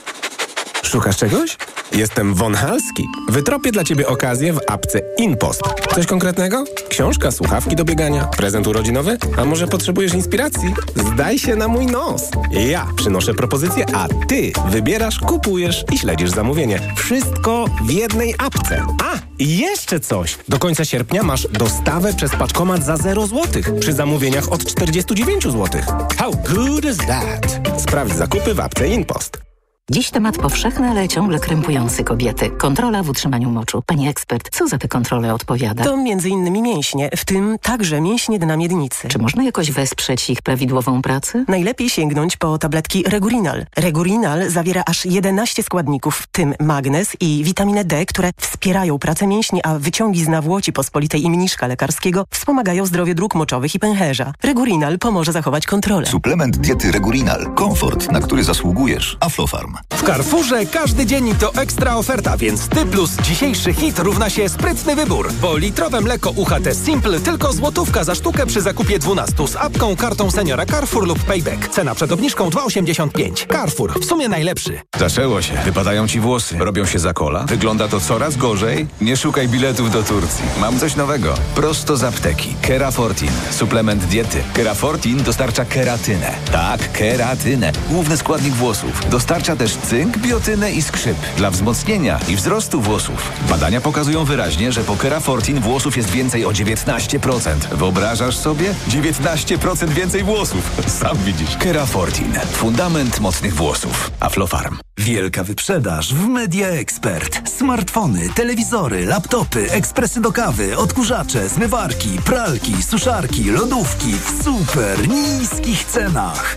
Szukasz czegoś? Jestem Von Halski. Wytropię dla Ciebie okazję w apce InPost. Coś konkretnego? Książka, słuchawki do biegania, prezent urodzinowy? A może potrzebujesz inspiracji? Zdaj się na mój nos. Ja przynoszę propozycję, a Ty wybierasz, kupujesz i śledzisz zamówienie. Wszystko w jednej apce. A, i jeszcze coś. Do końca sierpnia masz dostawę przez paczkomat za zero złotych przy zamówieniach od czterdzieści dziewięć złotych. How good is that? Sprawdź zakupy w apce InPost. Dziś temat powszechny, ale ciągle krępujący kobiety. Kontrola w utrzymaniu moczu. Pani ekspert, co za te kontrole odpowiada? To między innymi mięśnie, w tym także mięśnie dna miednicy. Czy można jakoś wesprzeć ich prawidłową pracę? Najlepiej sięgnąć po tabletki Regurinal. Regurinal zawiera aż jedenaście składników, w tym magnez i witaminę D, które wspierają pracę mięśni, a wyciągi z nawłoci pospolitej i mniszka lekarskiego wspomagają zdrowie dróg moczowych i pęcherza. Regurinal pomoże zachować kontrolę. Suplement diety Regurinal. Komfort, na który zasługujesz. Aflofarm. W Carrefourze każdy dzień to ekstra oferta, więc Ty plus dzisiejszy hit równa się sprytny wybór. Bo litrowe mleko U H T Simple tylko złotówka za sztukę przy zakupie dwunastu z apką, kartą seniora Carrefour lub Payback. Cena przed obniżką dwa osiemdziesiąt pięć. Carrefour, w sumie najlepszy. Zaczęło się. Wypadają Ci włosy. Robią się za kola. Wygląda to coraz gorzej. Nie szukaj biletów do Turcji. Mam coś nowego. Prosto z apteki. Kerafortin. Suplement diety. Kerafortin dostarcza keratynę. Tak, keratynę. Główny składnik włosów. Dostarcza też cynk, biotynę i skrzyp dla wzmocnienia i wzrostu włosów. Badania pokazują wyraźnie, że po Kerafortin włosów jest więcej o dziewiętnaście procent. Wyobrażasz sobie? dziewiętnaście procent więcej włosów. Sam widzisz. Kerafortin. Fundament mocnych włosów. Aflofarm. Wielka wyprzedaż w Media Expert. Smartfony, telewizory, laptopy, ekspresy do kawy, odkurzacze, zmywarki, pralki, suszarki, lodówki w super niskich cenach.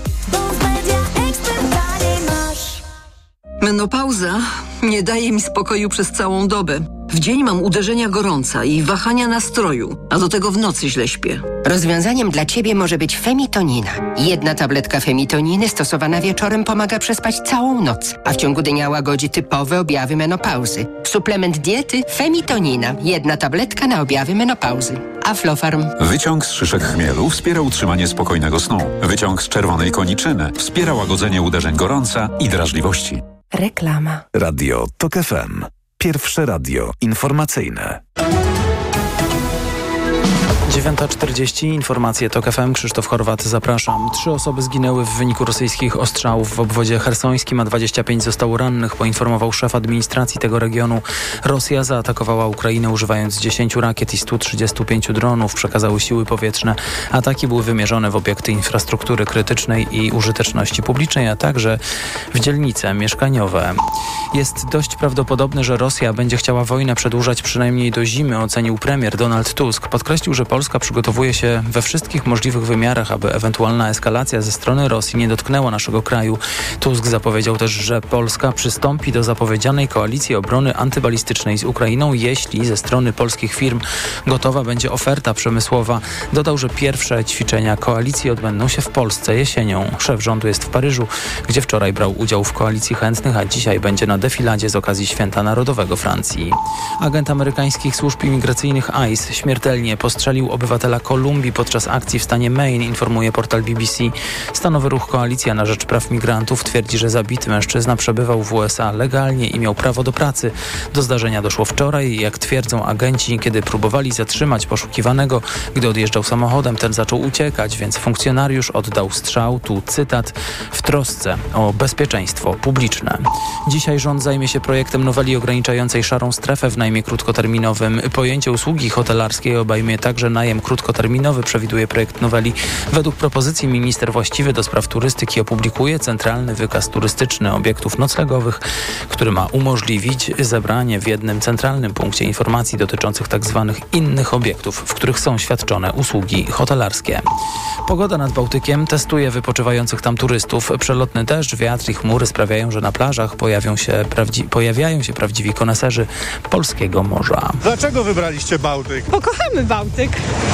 Menopauza nie daje mi spokoju przez całą dobę. W dzień mam uderzenia gorąca i wahania nastroju, a do tego w nocy źle śpię. Rozwiązaniem dla Ciebie może być femitonina. Jedna tabletka femitoniny stosowana wieczorem pomaga przespać całą noc, a w ciągu dnia łagodzi typowe objawy menopauzy. Suplement diety femitonina. Jedna tabletka na objawy menopauzy. Aflofarm. Wyciąg z szyszek chmielu wspiera utrzymanie spokojnego snu. Wyciąg z czerwonej koniczyny wspiera łagodzenie uderzeń gorąca i drażliwości. Reklama. Radio TOK F M. Pierwsze radio informacyjne. dziewiąta czterdzieści, informacje TOK F M, Krzysztof Horwat, zapraszam. Trzy osoby zginęły w wyniku rosyjskich ostrzałów w obwodzie chersońskim, a dwadzieścia pięć zostało rannych, poinformował szef administracji tego regionu. Rosja zaatakowała Ukrainę używając dziesięciu rakiet i stu trzydziestu pięciu dronów, przekazały siły powietrzne. Ataki były wymierzone w obiekty infrastruktury krytycznej i użyteczności publicznej, a także w dzielnice mieszkaniowe. Jest dość prawdopodobne, że Rosja będzie chciała wojnę przedłużać przynajmniej do zimy, ocenił premier Donald Tusk. Podkreślił, że Polska przygotowuje się we wszystkich możliwych wymiarach, aby ewentualna eskalacja ze strony Rosji nie dotknęła naszego kraju. Tusk zapowiedział też, że Polska przystąpi do zapowiedzianej koalicji obrony antybalistycznej z Ukrainą, jeśli ze strony polskich firm gotowa będzie oferta przemysłowa. Dodał, że pierwsze ćwiczenia koalicji odbędą się w Polsce jesienią. Szef rządu jest w Paryżu, gdzie wczoraj brał udział w koalicji chętnych, a dzisiaj będzie na defiladzie z okazji Święta Narodowego Francji. Agent amerykańskich służb imigracyjnych I C E śmiertelnie postrzelił obywatela Kolumbii podczas akcji w stanie Maine, informuje portal B B C. Stanowy ruch Koalicja na rzecz praw migrantów twierdzi, że zabity mężczyzna przebywał w U S A legalnie i miał prawo do pracy. Do zdarzenia doszło wczoraj, jak twierdzą agenci, kiedy próbowali zatrzymać poszukiwanego. Gdy odjeżdżał samochodem, ten zaczął uciekać, więc funkcjonariusz oddał strzał, tu cytat, w trosce o bezpieczeństwo publiczne. Dzisiaj rząd zajmie się projektem noweli ograniczającej szarą strefę w najmie krótkoterminowym. Pojęcie usługi hotelarskiej obejmie także najem krótkoterminowy, przewiduje projekt noweli. Według propozycji minister właściwy do spraw turystyki opublikuje centralny wykaz turystyczny obiektów noclegowych, który ma umożliwić zebranie w jednym centralnym punkcie informacji dotyczących tzw. innych obiektów, w których są świadczone usługi hotelarskie. Pogoda nad Bałtykiem testuje wypoczywających tam turystów. Przelotny deszcz, wiatr i chmury sprawiają, że na plażach pojawią się, prawdzi- pojawiają się prawdziwi koneserzy polskiego morza. Dlaczego wybraliście Bałtyk? Bo kochamy Bałtyk.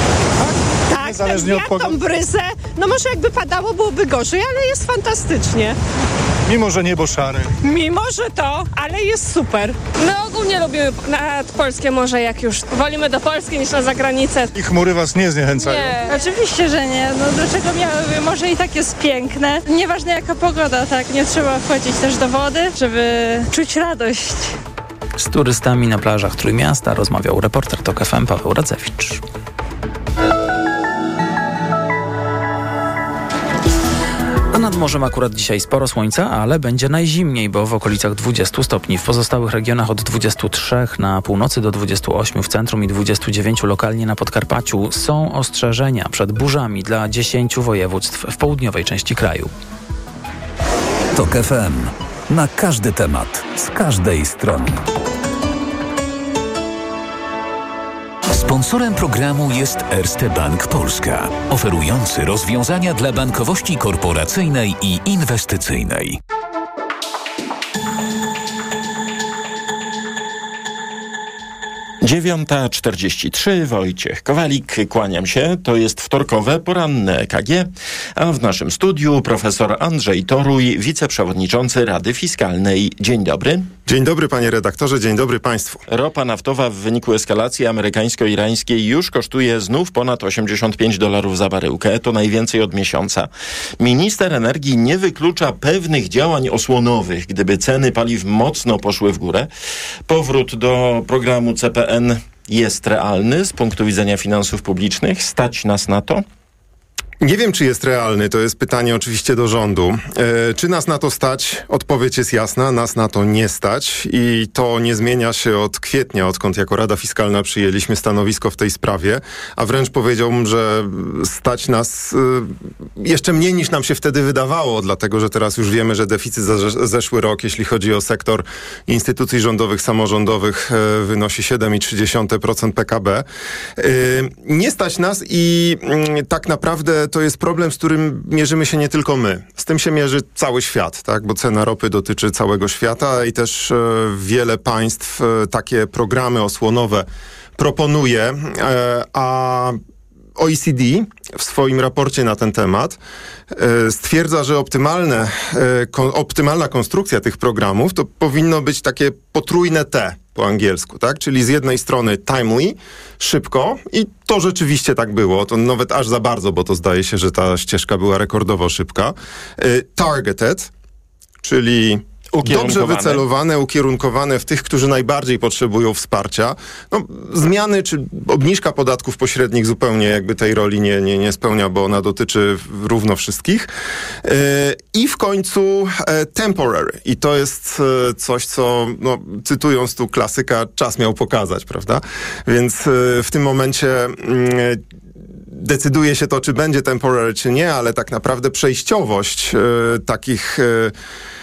Tak, tak, niezależnie od pogody. Tą bryzę, no może jakby padało, byłoby gorzej, ale jest fantastycznie. Mimo, że niebo szare. Mimo, że to, ale jest super. My ogólnie lubimy nad polskie morze, jak już wolimy do Polski niż na zagranicę. I chmury was nie zniechęcają? Nie, oczywiście, że nie. No dlaczego miałyby? Morze i tak jest piękne. Nieważne jaka pogoda, tak, nie trzeba wchodzić też do wody, żeby czuć radość. Z turystami na plażach Trójmiasta rozmawiał reporter TOK F M Paweł Radzewicz. A nad morzem akurat dzisiaj sporo słońca, ale będzie najzimniej, bo w okolicach dwudziestu stopni. W pozostałych regionach od dwudziestu trzech na północy do dwudziestu ośmiu w centrum i dwudziestu dziewięciu lokalnie na Podkarpaciu. Są ostrzeżenia przed burzami dla dziesięciu województw w południowej części kraju. TOK F M. Na każdy temat, z każdej strony. Sponsorem programu jest Erste Bank Polska, oferujący rozwiązania dla bankowości korporacyjnej i inwestycyjnej. dziewiąta czterdzieści trzy, Wojciech Kowalik, kłaniam się. To jest wtorkowe, poranne E K G, a w naszym studiu profesor Andrzej Toruj, wiceprzewodniczący Rady Fiskalnej. Dzień dobry. Dzień dobry, panie redaktorze, dzień dobry państwu. Ropa naftowa w wyniku eskalacji amerykańsko-irańskiej już kosztuje znów ponad osiemdziesiąt pięć dolarów za baryłkę. To najwięcej od miesiąca. Minister energii nie wyklucza pewnych działań osłonowych, gdyby ceny paliw mocno poszły w górę. Powrót do programu C P N jest realny z punktu widzenia finansów publicznych? Stać nas na to? Nie wiem, czy jest realny. To jest pytanie oczywiście do rządu. E, czy nas na to stać? Odpowiedź jest jasna. Nas na to nie stać i to nie zmienia się od kwietnia, odkąd jako Rada Fiskalna przyjęliśmy stanowisko w tej sprawie, a wręcz powiedziałbym, że stać nas e, jeszcze mniej niż nam się wtedy wydawało, dlatego że teraz już wiemy, że deficyt za zeszły rok, jeśli chodzi o sektor instytucji rządowych, samorządowych, e, wynosi siedem przecinek trzy procent P K B. E, nie stać nas i e, tak naprawdę to jest problem, z którym mierzymy się nie tylko my. Z tym się mierzy cały świat, tak? Bo cena ropy dotyczy całego świata i też e, wiele państw e, takie programy osłonowe proponuje, e, a O E C D w swoim raporcie na ten temat e, stwierdza, że optymalne, e, ko, optymalna konstrukcja tych programów to powinno być takie potrójne T po angielsku, tak? Czyli z jednej strony timely, szybko i to rzeczywiście tak było, to nawet aż za bardzo, bo to zdaje się, że ta ścieżka była rekordowo szybka. E, targeted, czyli dobrze wycelowane, ukierunkowane w tych, którzy najbardziej potrzebują wsparcia. No, zmiany czy obniżka podatków pośrednich zupełnie jakby tej roli nie, nie, nie spełnia, bo ona dotyczy równo wszystkich. Yy, I w końcu e, temporary. I to jest e, coś, co, no, cytując tu klasyka, czas miał pokazać, prawda? Więc e, w tym momencie e, decyduje się to, czy będzie temporary, czy nie, ale tak naprawdę przejściowość e, takich e,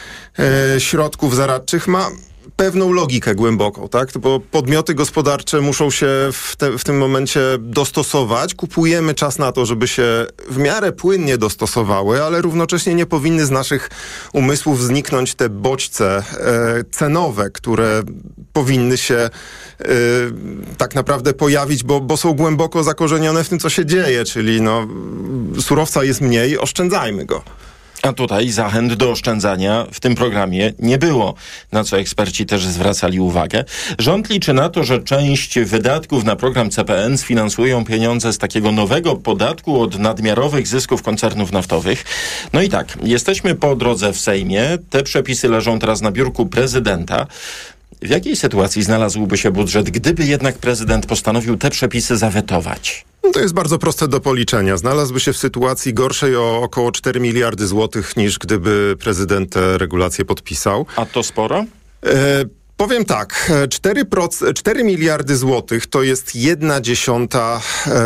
środków zaradczych ma pewną logikę głęboką, tak? Bo podmioty gospodarcze muszą się w, te, w tym momencie dostosować. Kupujemy czas na to, żeby się w miarę płynnie dostosowały, ale równocześnie nie powinny z naszych umysłów zniknąć te bodźce e, cenowe, które powinny się e, tak naprawdę pojawić, bo, bo są głęboko zakorzenione w tym, co się dzieje, czyli no, surowca jest mniej, oszczędzajmy go. A tutaj zachęt do oszczędzania w tym programie nie było, na co eksperci też zwracali uwagę. Rząd liczy na to, że część wydatków na program C P N sfinansują pieniądze z takiego nowego podatku od nadmiarowych zysków koncernów naftowych. No i tak, jesteśmy po drodze w Sejmie. Te przepisy leżą teraz na biurku prezydenta. W jakiej sytuacji znalazłby się budżet, gdyby jednak prezydent postanowił te przepisy zawetować? To jest bardzo proste do policzenia. Znalazłby się w sytuacji gorszej o około cztery miliardy złotych, niż gdyby prezydent te regulacje podpisał. A to sporo? E, powiem tak, cztery miliardy złotych to jest jedna dziesiąta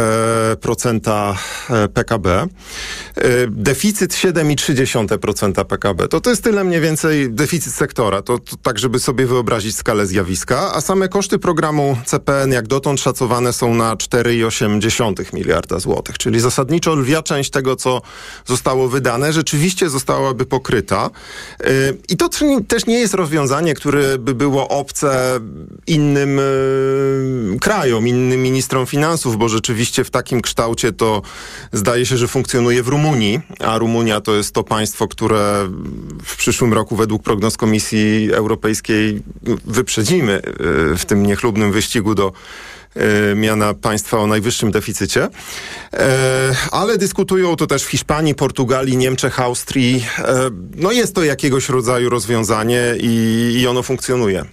procenta P K B. E, deficyt siedem przecinek trzy procent P K B. To, to jest tyle mniej więcej deficyt sektora. To, to tak, żeby sobie wyobrazić skalę zjawiska. A same koszty programu C P N jak dotąd szacowane są na cztery przecinek osiem miliarda złotych. Czyli zasadniczo lwia część tego, co zostało wydane, rzeczywiście zostałaby pokryta. E, I to też nie jest rozwiązanie, które by było obce innym y, krajom, innym ministrom finansów, bo rzeczywiście w takim kształcie to zdaje się, że funkcjonuje w Rumunii, a Rumunia to jest to państwo, które w przyszłym roku według prognoz Komisji Europejskiej wyprzedzimy y, w tym niechlubnym wyścigu do y, miana państwa o najwyższym deficycie. E, ale dyskutują to też w Hiszpanii, Portugalii, Niemczech, Austrii. E, no jest to jakiegoś rodzaju rozwiązanie i, i ono funkcjonuje.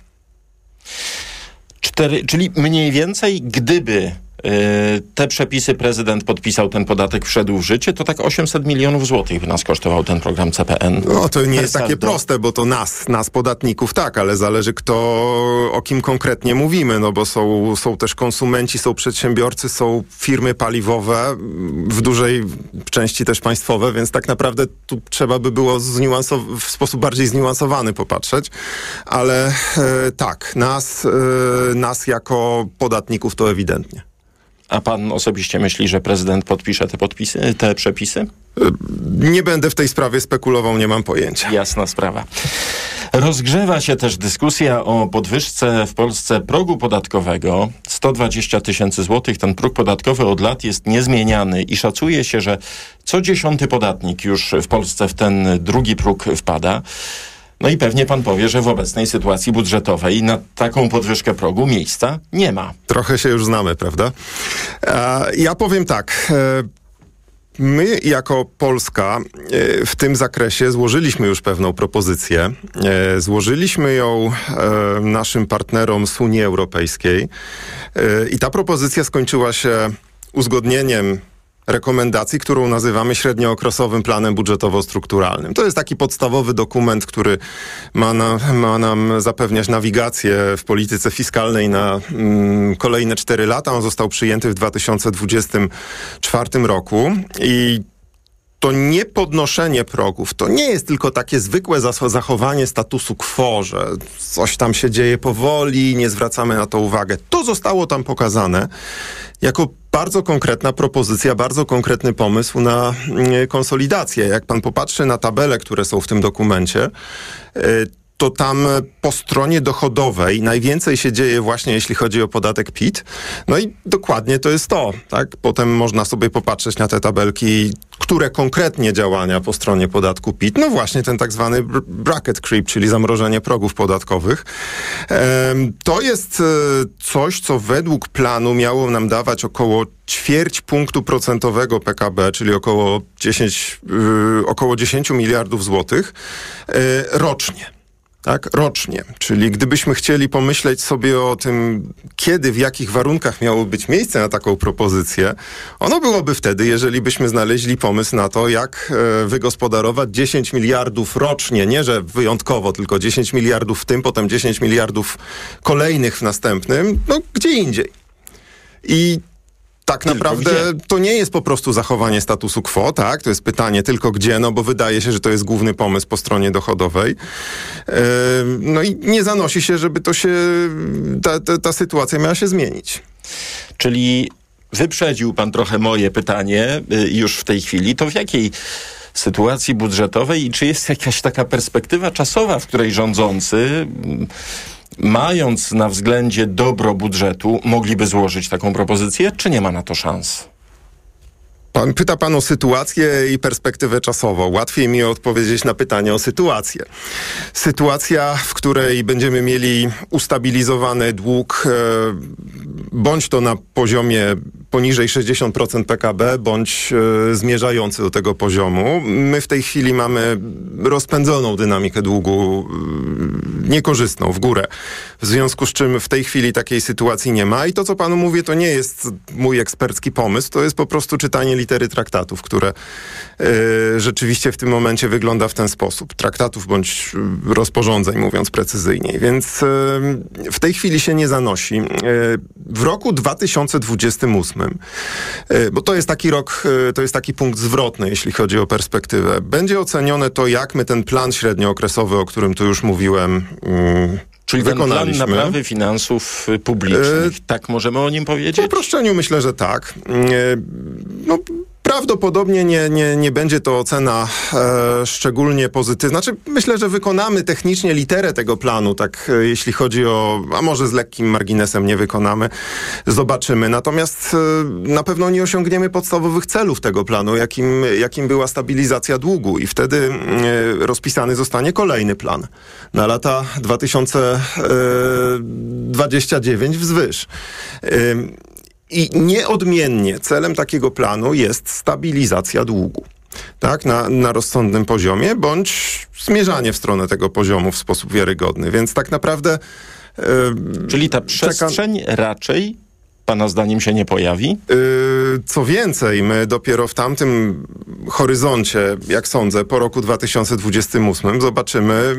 Cztery, czyli mniej więcej, gdyby yy, te przepisy prezydent podpisał, ten podatek wszedł w życie, to tak osiemset milionów złotych by nas kosztował ten program C P N. No to nie jest takie proste, bo to nas, nas podatników tak, ale zależy kto, o kim konkretnie mówimy, no bo są, są też konsumenci, są przedsiębiorcy, są firmy paliwowe, w dużej części też państwowe, więc tak naprawdę tu trzeba by było zniuansow- w sposób bardziej zniuansowany popatrzeć, ale e, tak, nas, e, nas jako podatników to ewidentnie. A pan osobiście myśli, że prezydent podpisze te podpisy, te przepisy? Nie będę w tej sprawie spekulował, nie mam pojęcia. Jasna sprawa. Rozgrzewa się też dyskusja o podwyżce w Polsce progu podatkowego. sto dwadzieścia tysięcy złotych. Ten próg podatkowy od lat jest niezmieniany i szacuje się, że co dziesiąty podatnik już w Polsce w ten drugi próg wpada. No i pewnie pan powie, że w obecnej sytuacji budżetowej na taką podwyżkę progu miejsca nie ma. Trochę się już znamy, prawda? E, ja powiem tak. E, my jako Polska e, w tym zakresie złożyliśmy już pewną propozycję. E, złożyliśmy ją e, naszym partnerom z Unii Europejskiej e, i ta propozycja skończyła się uzgodnieniem rekomendacji, którą nazywamy średniookresowym planem budżetowo-strukturalnym. To jest taki podstawowy dokument, który ma, na, ma nam zapewniać nawigację w polityce fiskalnej na mm, kolejne cztery lata. On został przyjęty w dwa tysiące dwudziestym czwartym roku i to nie podnoszenie progów, to nie jest tylko takie zwykłe zachowanie statusu quo, że coś tam się dzieje powoli, nie zwracamy na to uwagę. To zostało tam pokazane jako bardzo konkretna propozycja, bardzo konkretny pomysł na konsolidację. Jak pan popatrzy na tabele, które są w tym dokumencie, to tam po stronie dochodowej najwięcej się dzieje właśnie jeśli chodzi o podatek P I T. No i dokładnie to jest to, tak? Potem można sobie popatrzeć na te tabelki, które konkretnie działania po stronie podatku P I T. No właśnie ten tak zwany bracket creep, czyli zamrożenie progów podatkowych. To jest coś, co według planu miało nam dawać około ćwierć punktu procentowego P K B, czyli około dziesięć, około dziesięć miliardów złotych rocznie. Tak, rocznie. Czyli gdybyśmy chcieli pomyśleć sobie o tym, kiedy, w jakich warunkach miało być miejsce na taką propozycję, ono byłoby wtedy, jeżeli byśmy znaleźli pomysł na to, jak e, wygospodarować dziesięć miliardów rocznie, nie że wyjątkowo, tylko dziesięć miliardów w tym, potem dziesięć miliardów kolejnych w następnym, no gdzie indziej. I tak naprawdę to nie jest po prostu zachowanie statusu quo, tak? To jest pytanie tylko gdzie, no bo wydaje się, że to jest główny pomysł po stronie dochodowej. Yy, no i nie zanosi się, żeby to się, ta, ta, ta sytuacja miała się zmienić. Czyli wyprzedził pan trochę moje pytanie yy, już w tej chwili. To w jakiej sytuacji budżetowej i czy jest jakaś taka perspektywa czasowa, w której rządzący... Yy, mając na względzie dobro budżetu, mogliby złożyć taką propozycję, czy nie ma na to szans? Pan, pyta pan o sytuację i perspektywę czasową. Łatwiej mi odpowiedzieć na pytanie o sytuację. Sytuacja, w której będziemy mieli ustabilizowany dług, e, bądź to na poziomie poniżej sześćdziesiąt procent P K B, bądź e, zmierzający do tego poziomu. My w tej chwili mamy rozpędzoną dynamikę długu, e, niekorzystną, w górę. W związku z czym w tej chwili takiej sytuacji nie ma i to, co panu mówię, to nie jest mój ekspercki pomysł, to jest po prostu czytanie litery traktatów, które y, rzeczywiście w tym momencie wygląda w ten sposób. Traktatów bądź rozporządzeń, mówiąc precyzyjniej. Więc y, w tej chwili się nie zanosi. Y, w roku dwa tysiące dwudziestym ósmym, y, bo to jest taki rok, y, to jest taki punkt zwrotny, jeśli chodzi o perspektywę, będzie ocenione to, jak my ten plan średniookresowy, o którym tu już mówiłem, y, Czyli ten plan naprawy finansów publicznych, e, tak możemy o nim powiedzieć? W uproszczeniu myślę, że tak. E, no, prawdopodobnie nie, nie, nie będzie to ocena e, szczególnie pozytywna. Znaczy, myślę, że wykonamy technicznie literę tego planu, tak e, jeśli chodzi o, a może z lekkim marginesem nie wykonamy, zobaczymy. Natomiast e, na pewno nie osiągniemy podstawowych celów tego planu, jakim, jakim była stabilizacja długu i wtedy e, rozpisany zostanie kolejny plan na lata dwa tysiące dwudziesty dziewiąty wzwyż. E, I nieodmiennie celem takiego planu jest stabilizacja długu, tak, na, na rozsądnym poziomie, bądź zmierzanie w stronę tego poziomu w sposób wiarygodny. Więc tak naprawdę... Yy, Czyli ta przestrzeń czeka... raczej pana zdaniem się nie pojawi? Yy, co więcej, my dopiero w tamtym horyzoncie, jak sądzę, po roku dwa tysiące dwudziestym ósmym zobaczymy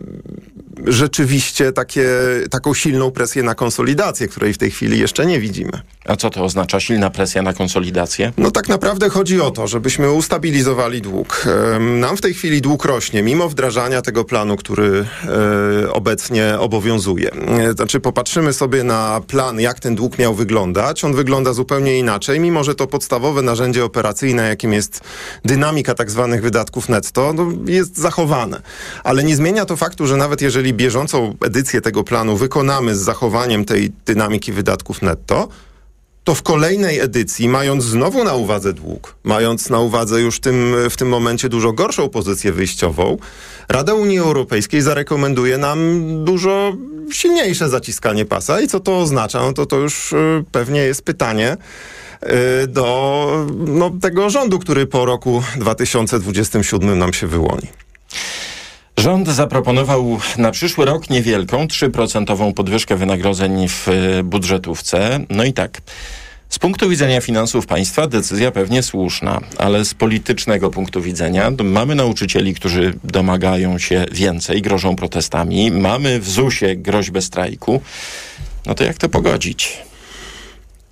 rzeczywiście takie, taką silną presję na konsolidację, której w tej chwili jeszcze nie widzimy. A co to oznacza silna presja na konsolidację? No tak naprawdę chodzi o to, żebyśmy ustabilizowali dług. Nam w tej chwili dług rośnie, mimo wdrażania tego planu, który e, obecnie obowiązuje. Znaczy popatrzymy sobie na plan, jak ten dług miał wyglądać. On wygląda zupełnie inaczej, mimo że to podstawowe narzędzie operacyjne, jakim jest dynamika tak zwanych wydatków netto, no, jest zachowane. Ale nie zmienia to faktu, że nawet jeżeli bieżącą edycję tego planu wykonamy z zachowaniem tej dynamiki wydatków netto, to w kolejnej edycji, mając znowu na uwadze dług, mając na uwadze już tym, w tym momencie dużo gorszą pozycję wyjściową, Rada Unii Europejskiej zarekomenduje nam dużo silniejsze zaciskanie pasa. I co to oznacza? No to to już y, pewnie jest pytanie y, do no, tego rządu, który po roku dwa tysiące dwudziestym siódmym nam się wyłoni. Rząd zaproponował na przyszły rok niewielką, trzy procent podwyżkę wynagrodzeń w budżetówce. No i tak, z punktu widzenia finansów państwa decyzja pewnie słuszna, ale z politycznego punktu widzenia mamy nauczycieli, którzy domagają się więcej, grożą protestami. Mamy w zusie groźbę strajku. No to jak to pogodzić?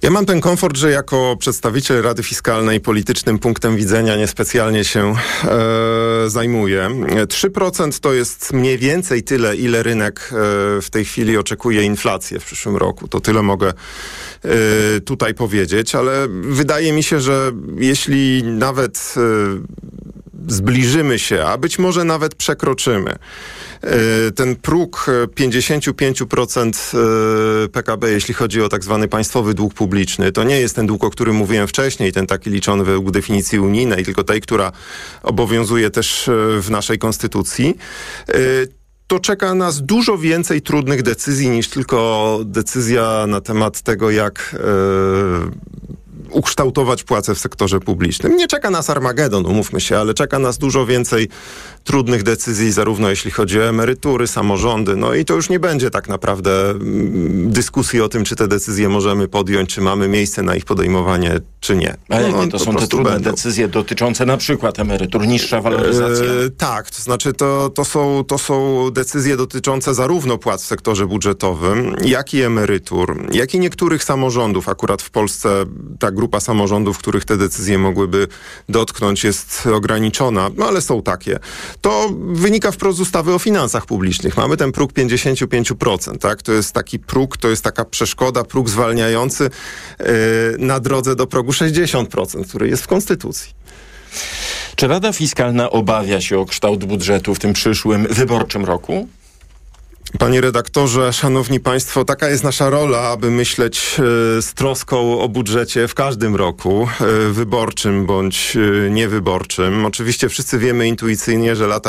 Ja mam ten komfort, że jako przedstawiciel Rady Fiskalnej politycznym punktem widzenia niespecjalnie się e, zajmuję. trzy procent to jest mniej więcej tyle, ile rynek e, w tej chwili oczekuje inflację w przyszłym roku. To tyle mogę e, tutaj powiedzieć, ale wydaje mi się, że jeśli nawet e, zbliżymy się, a być może nawet przekroczymy ten próg pięćdziesiąt pięć procent P K B, jeśli chodzi o tak zwany państwowy dług publiczny, to nie jest ten dług, o którym mówiłem wcześniej, ten taki liczony według definicji unijnej, tylko tej, która obowiązuje też w naszej konstytucji. To czeka nas dużo więcej trudnych decyzji niż tylko decyzja na temat tego, jak ukształtować płace w sektorze publicznym. Nie czeka nas Armagedon, umówmy się, ale czeka nas dużo więcej trudnych decyzji, zarówno jeśli chodzi o emerytury, samorządy, no i to już nie będzie tak naprawdę mm, dyskusji o tym, czy te decyzje możemy podjąć, czy mamy miejsce na ich podejmowanie, czy nie. A jakie no, to są te trudne będą. decyzje dotyczące na przykład emerytur, niższa waloryzacja? E, tak, to znaczy to, to, są, to są decyzje dotyczące zarówno płac w sektorze budżetowym, jak i emerytur, jak i niektórych samorządów. Akurat w Polsce ta grupa samorządów, których te decyzje mogłyby dotknąć, jest ograniczona, no ale są takie. To wynika wprost z ustawy o finansach publicznych. Mamy ten próg pięćdziesiąt pięć procent, tak? To jest taki próg, to jest taka przeszkoda, próg zwalniający yy, na drodze do progu sześćdziesiąt procent, który jest w Konstytucji. Czy Rada Fiskalna obawia się o kształt budżetu w tym przyszłym wyborczym roku? Panie redaktorze, szanowni państwo, taka jest nasza rola, aby myśleć e, z troską o budżecie w każdym roku, e, wyborczym bądź e, niewyborczym. Oczywiście wszyscy wiemy intuicyjnie, że lata